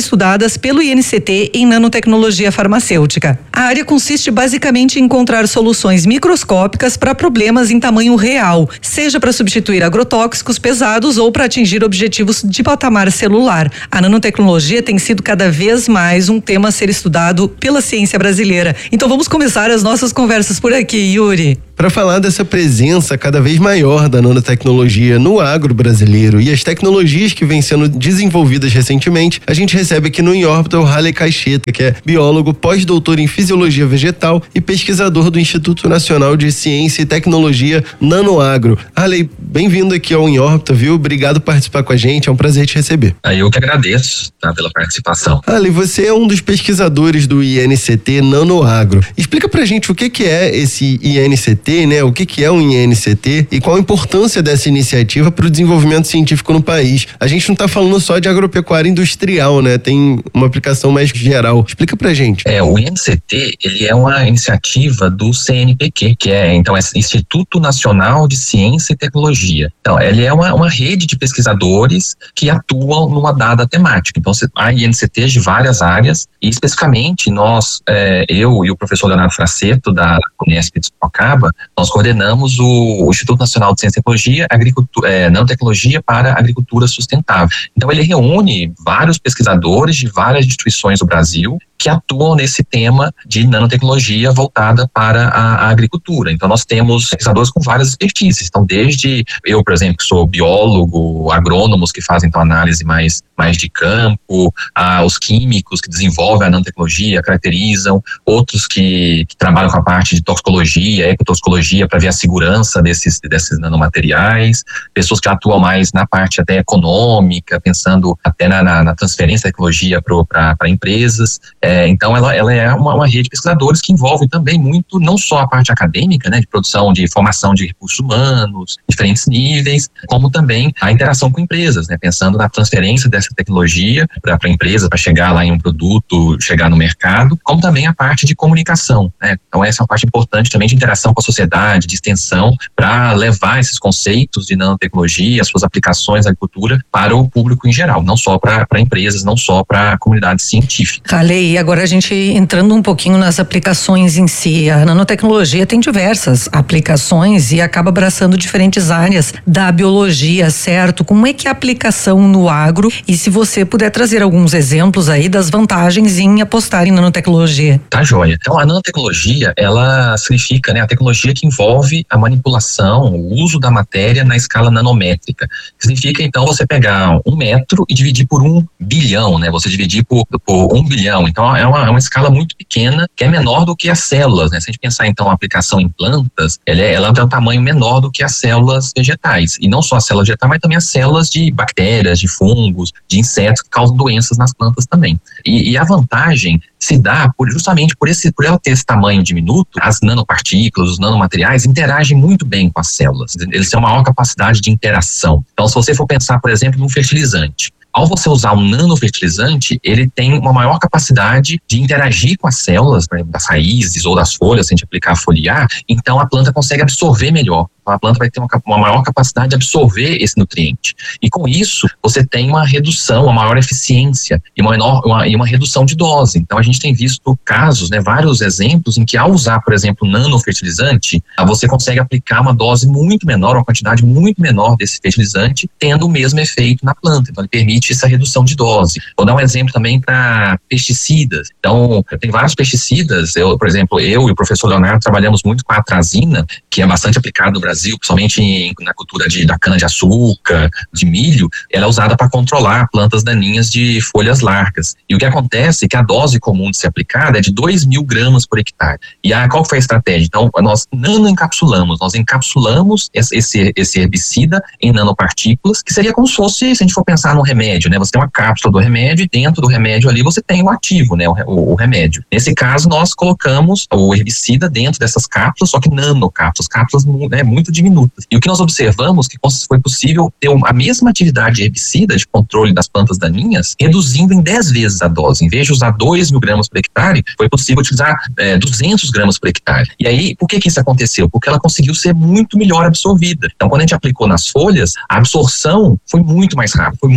estudadas pelo I N C T em nanotecnologia farmacêutica. A área consiste basicamente em encontrar soluções microscópicas para problemas em tamanho real, seja para substituir agrotóxicos pesados ou para atingir objetivos de patamar celular. A nanotecnologia tem sido cada vez mais um tema a ser estudado pela ciência brasileira. Então vamos começar as nossas conversas por aqui, Yuri. Para falar dessa presença cada vez maior da nanotecnologia no agro brasileiro e as tecnologias que vêm sendo desenvolvidas recentemente, a gente recebe aqui no Em Órbita o Halley Caixeta, que é biólogo, pós-doutor em fisiologia vegetal e pesquisador do Instituto Nacional de Ciência e Tecnologia Nanoagro. Halley, bem-vindo aqui ao Em Órbita, viu? Obrigado por participar com a gente, é um prazer te receber. Eu que agradeço, tá, pela participação. Halley, você é um dos pesquisadores do I N C T Nanoagro. Explica pra gente o que que é esse I N C T, né? O que que é um I N C T e qual a importância dessa iniciativa para o desenvolvimento científico no país. A gente não está falando só de agropecuária industrial, né? Tem uma aplicação mais geral. Explica pra gente. É, o I N C T, ele é uma iniciativa do C N P Q, que é, então, é Instituto Nacional de Ciência e Tecnologia. Então, ele é uma, uma rede de pesquisadores que atuam numa dada temática. Então, há I N C Ts de várias áreas e, especificamente, nós, é, eu e o professor Leonardo Fraceto, da Unesp de Sorocaba, nós coordenamos o, o Instituto Nacional de Ciência e Tecnologia, Agricultura, é, Nanotecnologia para Agricultura Sustentável. Então, ele reúne vários pesquisadores de várias instituições do Brasil que atuam nesse tema de nanotecnologia voltada para a, a agricultura. Então, nós temos pesquisadores com várias expertises. Então, desde eu, por exemplo, que sou biólogo, agrônomos que fazem então análise mais, mais de campo, a, os químicos que desenvolvem a nanotecnologia, caracterizam, outros que, que trabalham com a parte de toxicologia, ecotoxicologia, para ver a segurança desses, desses nanomateriais, pessoas que atuam mais na parte até econômica, pensando até na, na, na transferência da tecnologia para empresas. É, então, ela, ela é uma, uma rede de pesquisadores que envolve também muito, não só a parte acadêmica, né, de produção, de formação de recursos humanos, diferentes níveis, como também a interação com empresas, né, pensando na transferência dessa tecnologia para a empresa, para chegar lá em um produto, chegar no mercado, como também a parte de comunicação, né. Então, essa é uma parte importante também de interação com a sociedade, de extensão, para levar esses conceitos de nanotecnologia, as suas aplicações na agricultura para o público em geral, não só para empresas, não só para a comunidade científica. Halley, e agora a gente entrando um pouquinho nas aplicações em si, a nanotecnologia tem diversas aplicações e acaba abraçando diferentes áreas da biologia, certo? Como é que é a aplicação no agro e se você puder trazer alguns exemplos aí das vantagens em apostar em nanotecnologia? Tá joia. Então a nanotecnologia, ela significa, né, a tecnologia que envolve a manipulação, o uso da matéria na escala nanométrica. Significa então você pegar um metro e dividir por um bilhão, né? Você dividir por, por um bilhão. Então é uma, é uma escala muito pequena, que é menor do que as células, né? Se a gente pensar então a aplicação em plantas, ela, é, ela tem um tamanho menor do que as células vegetais. E não só as células vegetais, mas também as células de bactérias, de fungos, de insetos que causam doenças nas plantas também. E, e a vantagem se dá por, justamente por, esse, por ela ter esse tamanho diminuto, as nanopartículas, os nanomateriais interagem muito bem com as células. Eles têm uma maior capacidade de interação. Então, se você for pensar, por exemplo, num fertilizante, ao você usar um nanofertilizante, ele tem uma maior capacidade de interagir com as células, por exemplo, das raízes ou das folhas, se a gente aplicar foliar, então a planta consegue absorver melhor. A planta vai ter uma, uma maior capacidade de absorver esse nutriente. E com isso, você tem uma redução, uma maior eficiência e uma, menor, uma, e uma redução de dose. Então, a gente tem visto casos, né, vários exemplos em que ao usar, por exemplo, nanofertilizante, você consegue aplicar uma dose muito menor, uma quantidade muito menor desse fertilizante, tendo o mesmo efeito na planta. Então, ele permite essa redução de dose. Vou dar um exemplo também para pesticidas. Então, tem vários pesticidas. Eu, por exemplo, eu e o professor Leonardo trabalhamos muito com a atrazina, que é bastante aplicada no Brasil, principalmente em, na cultura de, da cana-de-açúcar, de milho. Ela é usada para controlar plantas daninhas de folhas largas. E o que acontece é que a dose comum de ser aplicada é de dois mil gramas por hectare. E a, qual foi a estratégia? Então, nós nanoencapsulamos, nós encapsulamos esse, esse herbicida em nanopartículas, que seria como se fosse, se a gente for pensar num remédio, né? Você tem uma cápsula do remédio e dentro do remédio ali você tem o ativo, né? O, o, o remédio. Nesse caso, nós colocamos o herbicida dentro dessas cápsulas, só que nanocápsulas, cápsulas, né, muito diminutas. E o que nós observamos que foi possível ter a mesma atividade de herbicida, de controle das plantas daninhas, reduzindo em dez vezes a dose. Em vez de usar dois mil gramas por hectare, foi possível utilizar é, duzentos gramas por hectare. E aí, por que que isso aconteceu? Porque ela conseguiu ser muito melhor absorvida. Então, quando a gente aplicou nas folhas, a absorção foi muito mais rápida, foi muito mais eficiente.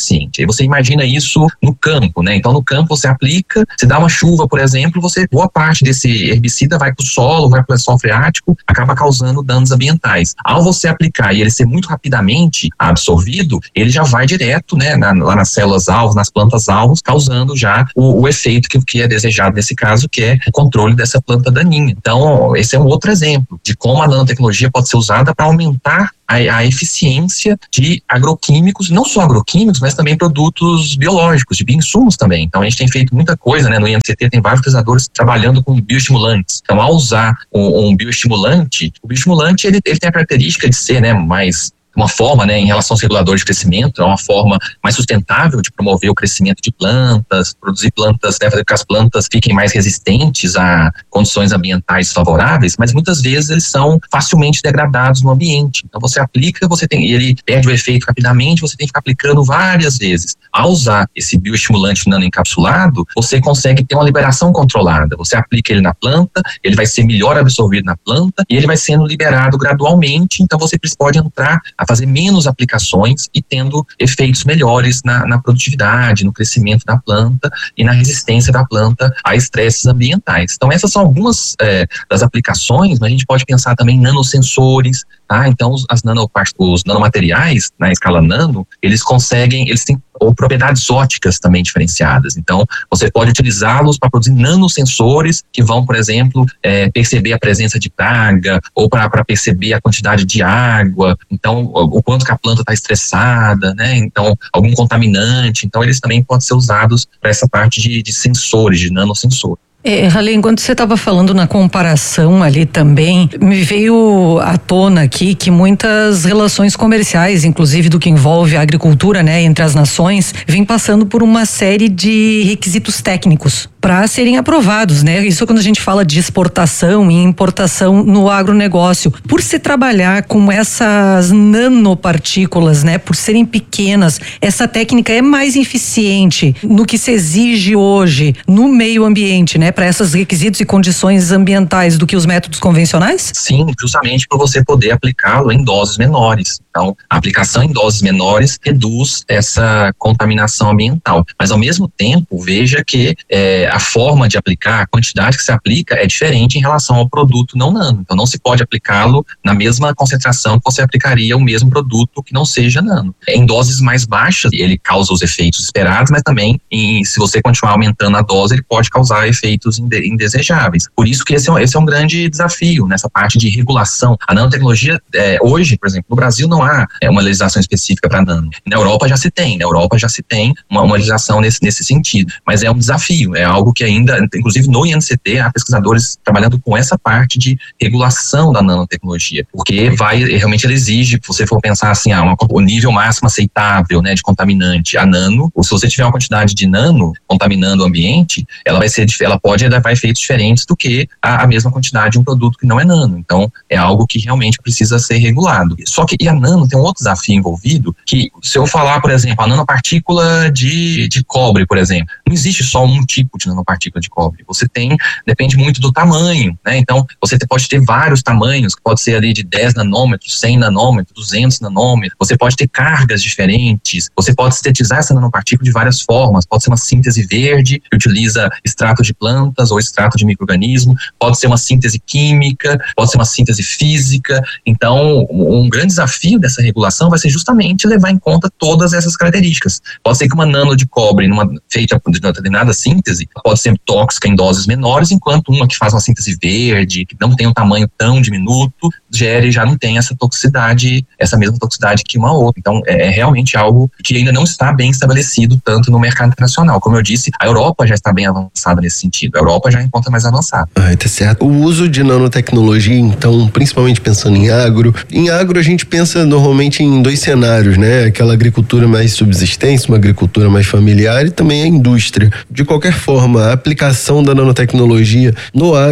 eficiente. Aí você imagina isso no campo, né? Então no campo você aplica, se dá uma chuva, por exemplo, você boa parte desse herbicida vai para o solo, vai para o lençol freático, acaba causando danos ambientais. Ao você aplicar e ele ser muito rapidamente absorvido, ele já vai direto, né, na, lá nas células alvos, nas plantas alvos, causando já o, o efeito que, que é desejado nesse caso, que é o controle dessa planta daninha. Então, esse é um outro exemplo de como a nanotecnologia pode ser usada para aumentar a, a eficiência de agroquímicos, não só agroquímicos, mas também produtos biológicos, de bioinsumos também. Então, a gente tem feito muita coisa, né? No I N C T tem vários pesquisadores trabalhando com bioestimulantes. Então, ao usar um, um bioestimulante, o bioestimulante ele, ele tem a característica de ser, né, mais uma forma, né, em relação aos reguladores de crescimento, é uma forma mais sustentável de promover o crescimento de plantas, produzir plantas, né, fazer com que as plantas fiquem mais resistentes a condições ambientais favoráveis, mas muitas vezes eles são facilmente degradados no ambiente. Então você aplica, você tem, ele perde o efeito rapidamente, você tem que ficar aplicando várias vezes. Ao usar esse bioestimulante nanoencapsulado, você consegue ter uma liberação controlada. Você aplica ele na planta, ele vai ser melhor absorvido na planta e ele vai sendo liberado gradualmente, então você pode entrar a fazer menos aplicações e tendo efeitos melhores na, na produtividade, no crescimento da planta e na resistência da planta a estresses ambientais. Então essas são algumas é, das aplicações, mas a gente pode pensar também em nanosensores, tá? Então os, as nanopart- os nanomateriais na escala nano, eles conseguem, eles têm ou propriedades ópticas também diferenciadas. Então, você pode utilizá-los para produzir nanosensores que vão, por exemplo, é, perceber a presença de praga ou para perceber a quantidade de água, então, o, o quanto que a planta está estressada, né? Então, algum contaminante. Então, eles também podem ser usados para essa parte de, de sensores, de nanosensores. É, Ralê, enquanto você estava falando na comparação ali também, me veio à tona aqui que muitas relações comerciais, inclusive do que envolve a agricultura, né, entre as nações, vem passando por uma série de requisitos técnicos para serem aprovados, né? Isso quando a gente fala de exportação e importação no agronegócio. Por se trabalhar com essas nanopartículas, né, por serem pequenas, essa técnica é mais eficiente no que se exige hoje no meio ambiente, né, para esses requisitos e condições ambientais do que os métodos convencionais? Sim, justamente para você poder aplicá-lo em doses menores. Então, a aplicação em doses menores reduz essa contaminação ambiental. Mas, ao mesmo tempo, veja que é, a forma de aplicar, a quantidade que se aplica é diferente em relação ao produto não nano. Então, não se pode aplicá-lo na mesma concentração que você aplicaria o mesmo produto que não seja nano. Em doses mais baixas, ele causa os efeitos esperados, mas também, em, se você continuar aumentando a dose, ele pode causar efeitos indesejáveis. Por isso que esse é um, esse é um grande desafio nessa parte de regulação. A nanotecnologia, é, hoje, por exemplo, no Brasil não há é, uma legislação específica para nano. Na Europa já se tem, na Europa já se tem uma, uma legislação nesse, nesse sentido. Mas é um desafio, é algo que ainda, inclusive no I N C T, há pesquisadores trabalhando com essa parte de regulação da nanotecnologia, porque vai, realmente ele exige, se você for pensar assim, ah, uma, o nível máximo aceitável, né, de contaminante a nano, ou se você tiver uma quantidade de nano contaminando o ambiente, ela vai ser, ela pode levar efeitos diferentes do que a, a mesma quantidade de um produto que não é nano. Então, é algo que realmente precisa ser regulado. Só que, e a nano tem um outro desafio envolvido, que se eu falar, por exemplo, a nanopartícula de, de cobre, por exemplo, não existe só um tipo de nanopartícula de cobre. Você tem, depende muito do tamanho, né? Então, você pode ter vários tamanhos, que pode ser ali de dez nanômetros, cem nanômetros, duzentos nanômetros. Você pode ter cargas diferentes. Você pode sintetizar essa nanopartícula de várias formas. Pode ser uma síntese verde, que utiliza extrato de plantas ou extrato de micro-organismo. Pode ser uma síntese química, pode ser uma síntese física. Então, um grande desafio dessa regulação vai ser justamente levar em conta todas essas características. Pode ser que uma nano de cobre, numa, feita de determinada síntese, pode ser tóxica em doses menores, enquanto uma que faz uma síntese verde, que não tem um tamanho tão diminuto, gere, já não tem essa toxicidade, essa mesma toxicidade que uma outra. Então, é, é realmente algo que ainda não está bem estabelecido tanto no mercado internacional. Como eu disse, a Europa já está bem avançada nesse sentido. A Europa já encontra mais avançada. Ah, tá certo. O uso de nanotecnologia, então, principalmente pensando em agro, em agro a gente pensa normalmente em dois cenários, né? Aquela agricultura mais subsistência, uma agricultura mais familiar e também a indústria. De qualquer forma, a aplicação da nanotecnologia no agro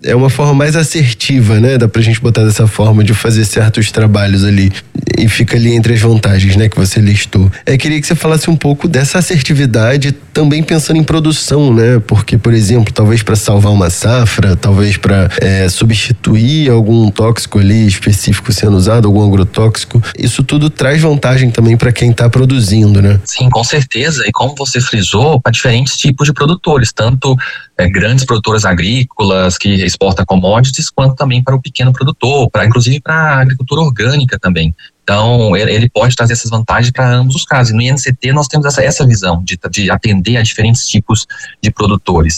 é uma forma mais assertiva, né? Dá pra gente botar dessa forma de fazer certos trabalhos ali e fica ali entre as vantagens, né? Que você listou. É, queria que você falasse um pouco dessa assertividade também pensando em produção, né? Porque, por exemplo, talvez para salvar uma safra, talvez para é, substituir algum tóxico ali específico sendo usado, algum agrotóxico, isso tudo traz vantagem também para quem está produzindo, né? Sim, com certeza. E como você frisou, para diferentes tipos de produtores, tanto é, grandes produtoras agrícolas que exportam commodities, quanto também para o pequeno produtor, para inclusive para a agricultura orgânica também. Então, ele pode trazer essas vantagens para ambos os casos. E no I N C T nós temos essa, essa visão de, de atender a diferentes tipos de produtores.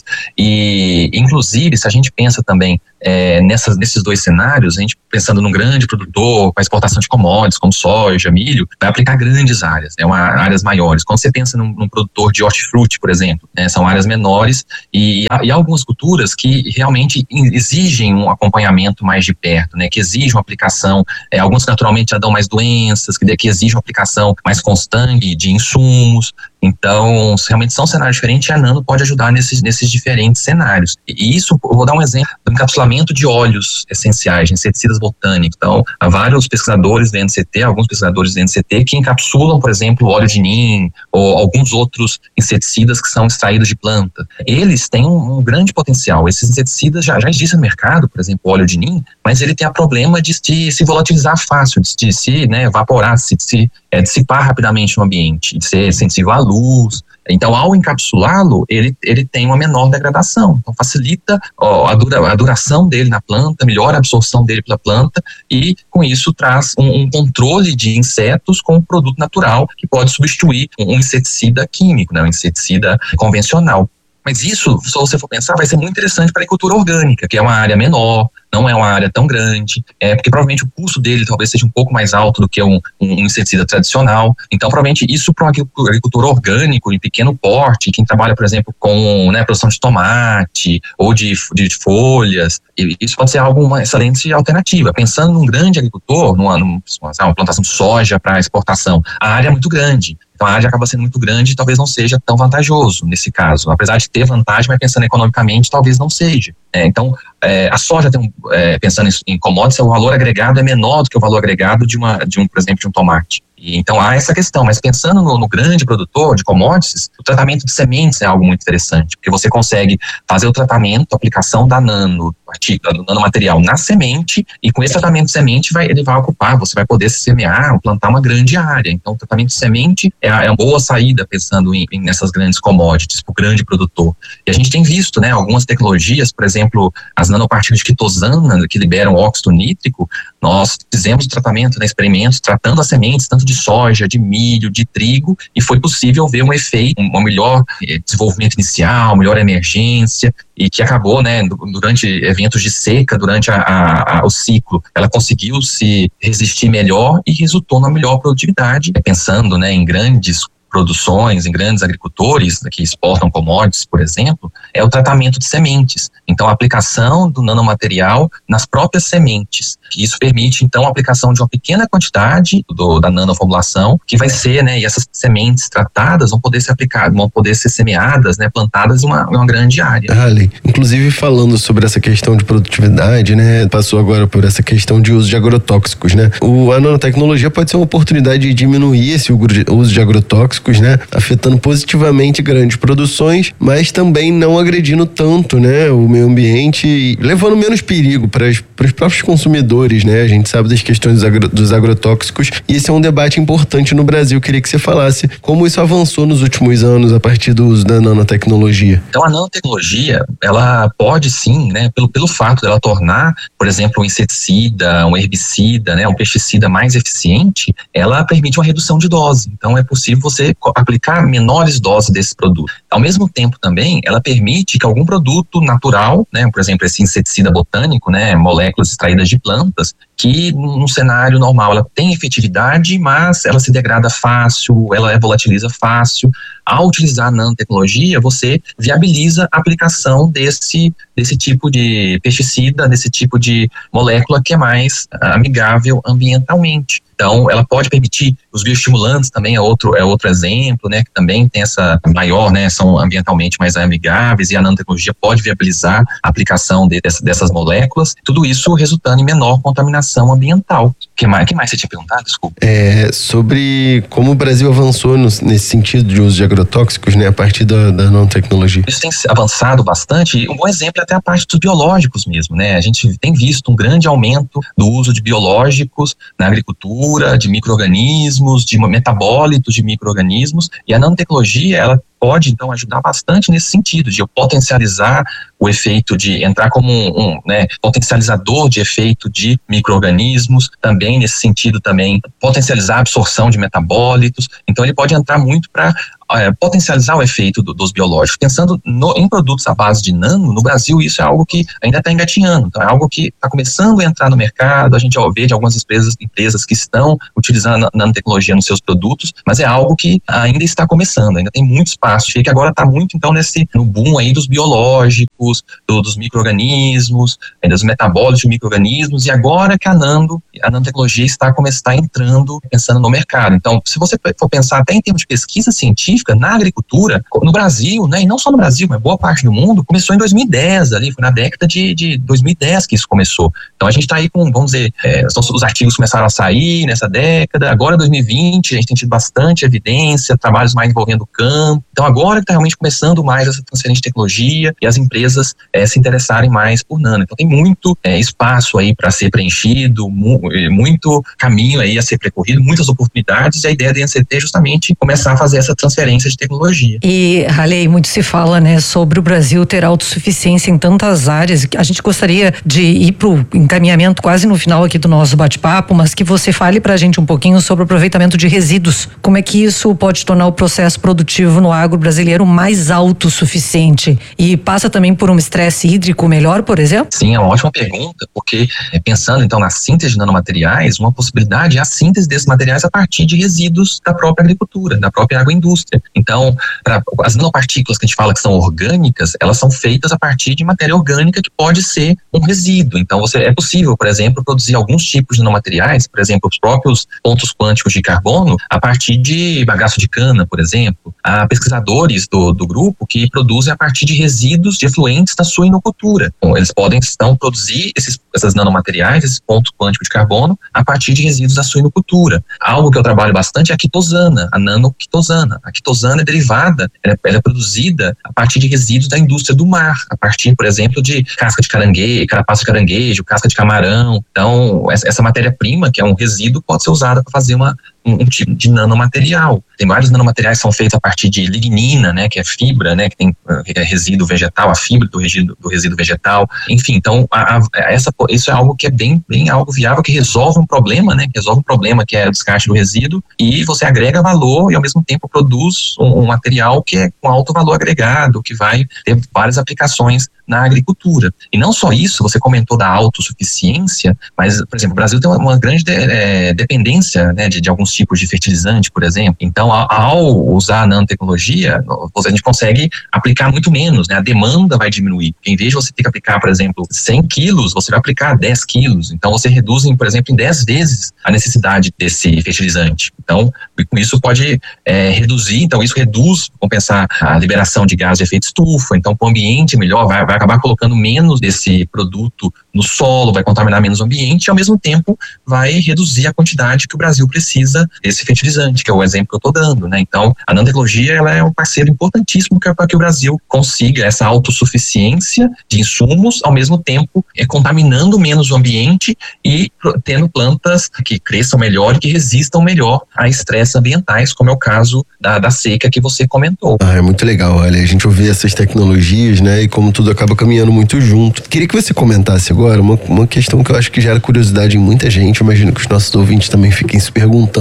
E, inclusive, se a gente pensa também é, nessas, nesses dois cenários, a gente pensando num grande produtor para exportação de commodities, como soja, milho, vai aplicar grandes áreas, né, uma, áreas maiores. Quando você pensa num, num produtor de hortifruti, por exemplo, né, são áreas menores e, e há algumas culturas que realmente exigem um acompanhamento mais de perto, né, que exigem uma aplicação, é, alguns naturalmente já dão mais doenças, que, que exigem uma aplicação mais constante de insumos. Então, realmente são cenários diferentes e a Nano pode ajudar nesses, nesses diferentes cenários. E isso, eu vou dar um exemplo do encapsulamento de óleos essenciais, de inseticidas botânicos. Então, há vários pesquisadores do I N C T, alguns pesquisadores do I N C T que encapsulam, por exemplo, óleo de nim ou alguns outros inseticidas que são extraídos de planta. Eles têm um, um grande potencial. Esses inseticidas já, já existem no mercado, por exemplo, o óleo de nim, mas ele tem a problema de, de se volatilizar fácil, de, de se né, evaporar, de se, de se é, dissipar rapidamente no ambiente, de ser sensível à luz. Então, ao encapsulá-lo, ele, ele tem uma menor degradação. Então, facilita ó, a, dura, a duração dele na planta, melhora a absorção dele pela planta e, com isso, traz um, um controle de insetos com um produto natural que pode substituir um inseticida químico, né, um inseticida convencional. Mas isso, se você for pensar, vai ser muito interessante para a agricultura orgânica, que é uma área menor, não é uma área tão grande, é, porque provavelmente o custo dele talvez seja um pouco mais alto do que um, um inseticida tradicional. Então, provavelmente isso para um agricultor orgânico em pequeno porte, quem trabalha, por exemplo, com né, produção de tomate ou de, de folhas, isso pode ser algo, uma excelente alternativa. Pensando num grande agricultor, numa, numa uma plantação de soja para exportação, a área é muito grande. Então a área acaba sendo muito grande e talvez não seja tão vantajoso nesse caso. Apesar de ter vantagem, mas pensando economicamente, talvez não seja. É, então, é, a soja, tem um, é, pensando em, em commodities, o valor agregado é menor do que o valor agregado de, uma, de um, por exemplo, de um tomate. E, então há essa questão, mas pensando no, no grande produtor de commodities, o tratamento de sementes é algo muito interessante, porque você consegue fazer o tratamento, a aplicação da nano, do nanomaterial na semente, e com esse tratamento de semente vai, ele vai ocupar, você vai poder semear ou plantar uma grande área. Então o tratamento de semente é, é uma boa saída pensando em, em nessas grandes commodities, para o grande produtor. E a gente tem visto né, algumas tecnologias, por exemplo, as nanopartículas de quitosana, que liberam óxido nítrico, nós fizemos o tratamento, né, experimentos, tratando as sementes, tanto de soja, de milho, de trigo, e foi possível ver um efeito, um melhor eh, desenvolvimento inicial, melhor emergência, e que acabou, né, durante eventos de seca, durante a, a, a, o ciclo, ela conseguiu se resistir melhor e resultou na melhor produtividade, pensando, né, em grandes produções, em grandes agricultores que exportam commodities, por exemplo, é o tratamento de sementes. Então, a aplicação do nanomaterial nas próprias sementes. Isso permite, então, a aplicação de uma pequena quantidade do, da nanoformulação, que vai ser, né, e essas sementes tratadas vão poder ser aplicadas, vão poder ser semeadas, né, plantadas em uma, em uma grande área. Ali, inclusive falando sobre essa questão de produtividade, né, passou agora por essa questão de uso de agrotóxicos, né? O, a nanotecnologia pode ser uma oportunidade de diminuir esse uso de agrotóxicos, né, afetando positivamente grandes produções, mas também não agredindo tanto, né, o meio ambiente, levando menos perigo para os próprios consumidores, né? A gente sabe das questões dos, agro, dos agrotóxicos e esse é um debate importante no Brasil. Queria que você falasse como isso avançou nos últimos anos a partir do uso da nanotecnologia. Então a nanotecnologia, ela pode sim, né, pelo, pelo fato dela tornar, por exemplo, um inseticida, um herbicida, né, um pesticida mais eficiente, ela permite uma redução de dose. Então é possível você aplicar menores doses desse produto. Ao mesmo tempo também, ela permite que algum produto natural, né, por exemplo, esse inseticida botânico, né, moléculas extraídas de plantas, que num cenário normal ela tem efetividade, mas ela se degrada fácil, ela volatiliza fácil. ao utilizar a nanotecnologia, você viabiliza a aplicação desse, desse tipo de pesticida, desse tipo de molécula que é mais amigável ambientalmente. Então, ela pode permitir, os bioestimulantes também é outro, é outro exemplo, né, que também tem essa maior, né, são ambientalmente mais amigáveis, e a nanotecnologia pode viabilizar a aplicação de, dessas, dessas moléculas, tudo isso resultando em menor contaminação ambiental. O que mais, que mais você tinha perguntado? Desculpa. É, sobre como o Brasil avançou no, nesse sentido de uso de agrotóxicos, né, a partir da, da nanotecnologia. Isso tem avançado bastante, e um bom exemplo é até a parte dos biológicos mesmo, né, a gente tem visto um grande aumento do uso de biológicos na agricultura, de micro-organismos, de metabólitos de micro-organismos, e a nanotecnologia, ela pode, então, ajudar bastante nesse sentido, de potencializar o efeito, de entrar como um, um né, potencializador de efeito de micro-organismos, também nesse sentido também, potencializar a absorção de metabólitos, então ele pode entrar muito para é, potencializar o efeito do, dos biológicos. Pensando no, em produtos à base de nano, no Brasil isso é algo que ainda está engatinhando, então é algo que está começando a entrar no mercado, a gente já vê de algumas empresas, empresas que estão utilizando a nanotecnologia nos seus produtos, mas é algo que ainda está começando, ainda tem muito espaço. Achei que agora está muito, então, nesse, no boom aí dos biológicos, do, dos micro-organismos, dos metabólitos de micro-organismos, e agora que a nano, a nanotecnologia está, está entrando, pensando no mercado. Então, se você for pensar até em termos de pesquisa científica, na agricultura, no Brasil, né, e não só no Brasil, mas boa parte do mundo, começou em dois mil e dez, ali, foi na década de, de dois mil e dez que isso começou. Então, a gente está aí com, vamos dizer, é, os artigos começaram a sair nessa década, agora dois mil e vinte, a gente tem tido bastante evidência, trabalhos mais envolvendo o campo. Então, agora que está realmente começando mais essa transferência de tecnologia e as empresas é, se interessarem mais por nano. Então, tem muito é, espaço aí para ser preenchido, mu muito caminho aí a ser percorrido, muitas oportunidades, e a ideia da N C T é justamente começar a fazer essa transferência de tecnologia. E, Haley, muito se fala, né, sobre o Brasil ter autossuficiência em tantas áreas. A gente gostaria de ir para o encaminhamento quase no final aqui do nosso bate-papo, mas que você fale para a gente um pouquinho sobre o aproveitamento de resíduos. Como é que isso pode tornar o processo produtivo no agro brasileiro mais autossuficiente, e passa também por um estresse hídrico melhor, por exemplo? Sim, é uma ótima pergunta, porque pensando então na síntese de nanomateriais, uma possibilidade é a síntese desses materiais a partir de resíduos da própria agricultura, da própria agroindústria. Então, pra, as nanopartículas que a gente fala que são orgânicas, elas são feitas a partir de matéria orgânica que pode ser um resíduo. Então, você, é possível, por exemplo, produzir alguns tipos de nanomateriais, por exemplo, os próprios pontos quânticos de carbono, a partir de bagaço de cana, por exemplo. A pesquisadores do, do grupo que produzem a partir de resíduos de efluentes da suinocultura. Então, eles podem então produzir esses, esses nanomateriais, esses pontos quânticos de carbono, a partir de resíduos da suinocultura. Algo que eu trabalho bastante é a quitosana, a nanoquitosana. A quitosana é derivada, ela é, ela é produzida a partir de resíduos da indústria do mar, a partir, por exemplo, de casca de caranguejo, carapaça de caranguejo, casca de camarão. Então, essa, essa matéria-prima, que é um resíduo, pode ser usada para fazer uma Um, um tipo de nanomaterial. Tem vários nanomateriais que são feitos a partir de lignina, né, que é fibra, né, que tem uh, é resíduo vegetal, a fibra do resíduo, do resíduo vegetal. Enfim, então a, a, essa, isso é algo que é bem, bem algo viável, que resolve um problema, né, que resolve um problema que é o descarte do resíduo, e você agrega valor e ao mesmo tempo produz um, um material que é com alto valor agregado, que vai ter várias aplicações na agricultura. E não só isso, você comentou da autossuficiência, mas, por exemplo, o Brasil tem uma, uma grande de, é, dependência, né, de, de alguns tipos de fertilizante, por exemplo. Então, ao, ao usar a nanotecnologia, a gente consegue aplicar muito menos, né? A demanda vai diminuir. Em vez de você ter que aplicar, por exemplo, cem quilos, você vai aplicar dez quilos. Então, você reduz, por exemplo, em dez vezes a necessidade desse fertilizante. Então, com isso pode é, reduzir, então isso reduz, compensar a liberação de gás de efeito estufa. Então, para o ambiente melhor, vai, vai acabar colocando menos desse produto no solo, vai contaminar menos o ambiente e, ao mesmo tempo, vai reduzir a quantidade que o Brasil precisa desse fertilizante, que é o exemplo que eu estou dando, né? Então, a nanotecnologia, ela é um parceiro importantíssimo para que o Brasil consiga essa autossuficiência de insumos, ao mesmo tempo é, contaminando menos o ambiente e tendo plantas que cresçam melhor e que resistam melhor a estresses ambientais, como é o caso da, da seca que você comentou. Ah, é muito legal, olha, a gente ouvir essas tecnologias, né, e como tudo acaba caminhando muito junto. Queria que você comentasse agora uma, uma questão que eu acho que gera curiosidade em muita gente, eu imagino que os nossos ouvintes também fiquem se perguntando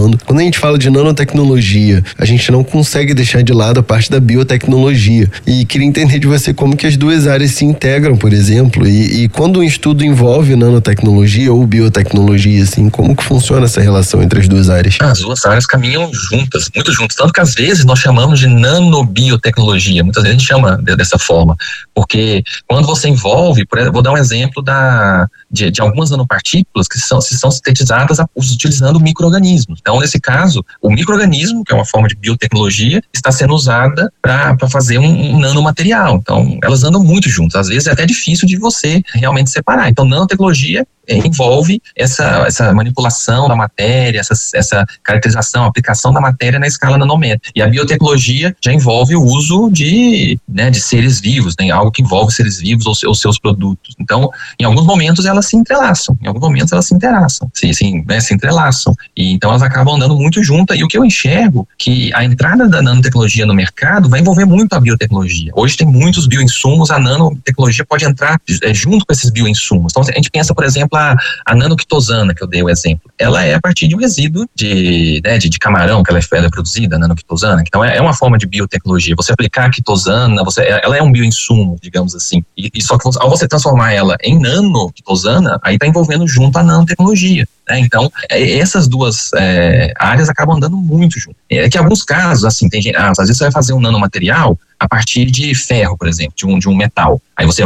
falando. Quando a gente fala de nanotecnologia, a gente não consegue deixar de lado a parte da biotecnologia. E queria entender de você como que as duas áreas se integram, por exemplo, e, e quando um estudo envolve nanotecnologia ou biotecnologia, assim, como que funciona essa relação entre as duas áreas? As duas áreas caminham juntas, muito juntas, tanto que às vezes nós chamamos de nanobiotecnologia, muitas vezes a gente chama de, dessa forma, porque quando você envolve, por exemplo, vou dar um exemplo da, de, de algumas nanopartículas que são, são sintetizadas utilizando micro-organismos. Então, nesse caso, o micro-organismo, que é uma forma de biotecnologia, está sendo usada para fazer um, um nanomaterial. Então, elas andam muito juntas, às vezes é até difícil de você realmente separar. Então, nanotecnologia envolve essa, essa manipulação da matéria, essa, essa caracterização, aplicação da matéria na escala nanômetro. E a biotecnologia já envolve o uso de, né, de seres vivos, né, algo que envolve seres vivos ou, ou seus produtos. Então, em alguns momentos elas se entrelaçam, em alguns momentos elas se interaçam, se, se, né, se entrelaçam. E então elas acabam andando muito juntas. E o que eu enxergo que a entrada da nanotecnologia no mercado vai envolver muito a biotecnologia. Hoje tem muitos bioinsumos, a nanotecnologia pode entrar é, junto com esses bioinsumos. Então, a gente pensa, por exemplo, A, a nanoquitosana, que eu dei o exemplo, ela é a partir de um resíduo de, né, de, de camarão que ela é, ela é produzida, a nanoquitosana. Então é, é uma forma de biotecnologia. Você aplicar a quitosana, você, ela é um bioinsumo, digamos assim. E, e só que ao você transformar ela em nanoquitosana, aí está envolvendo junto a nanotecnologia. Né? Então, é, essas duas é, áreas acabam andando muito junto. É que em alguns casos, assim, tem gente, ah, às vezes você vai fazer um nanomaterial a partir de ferro, por exemplo, de um, de um metal. Aí você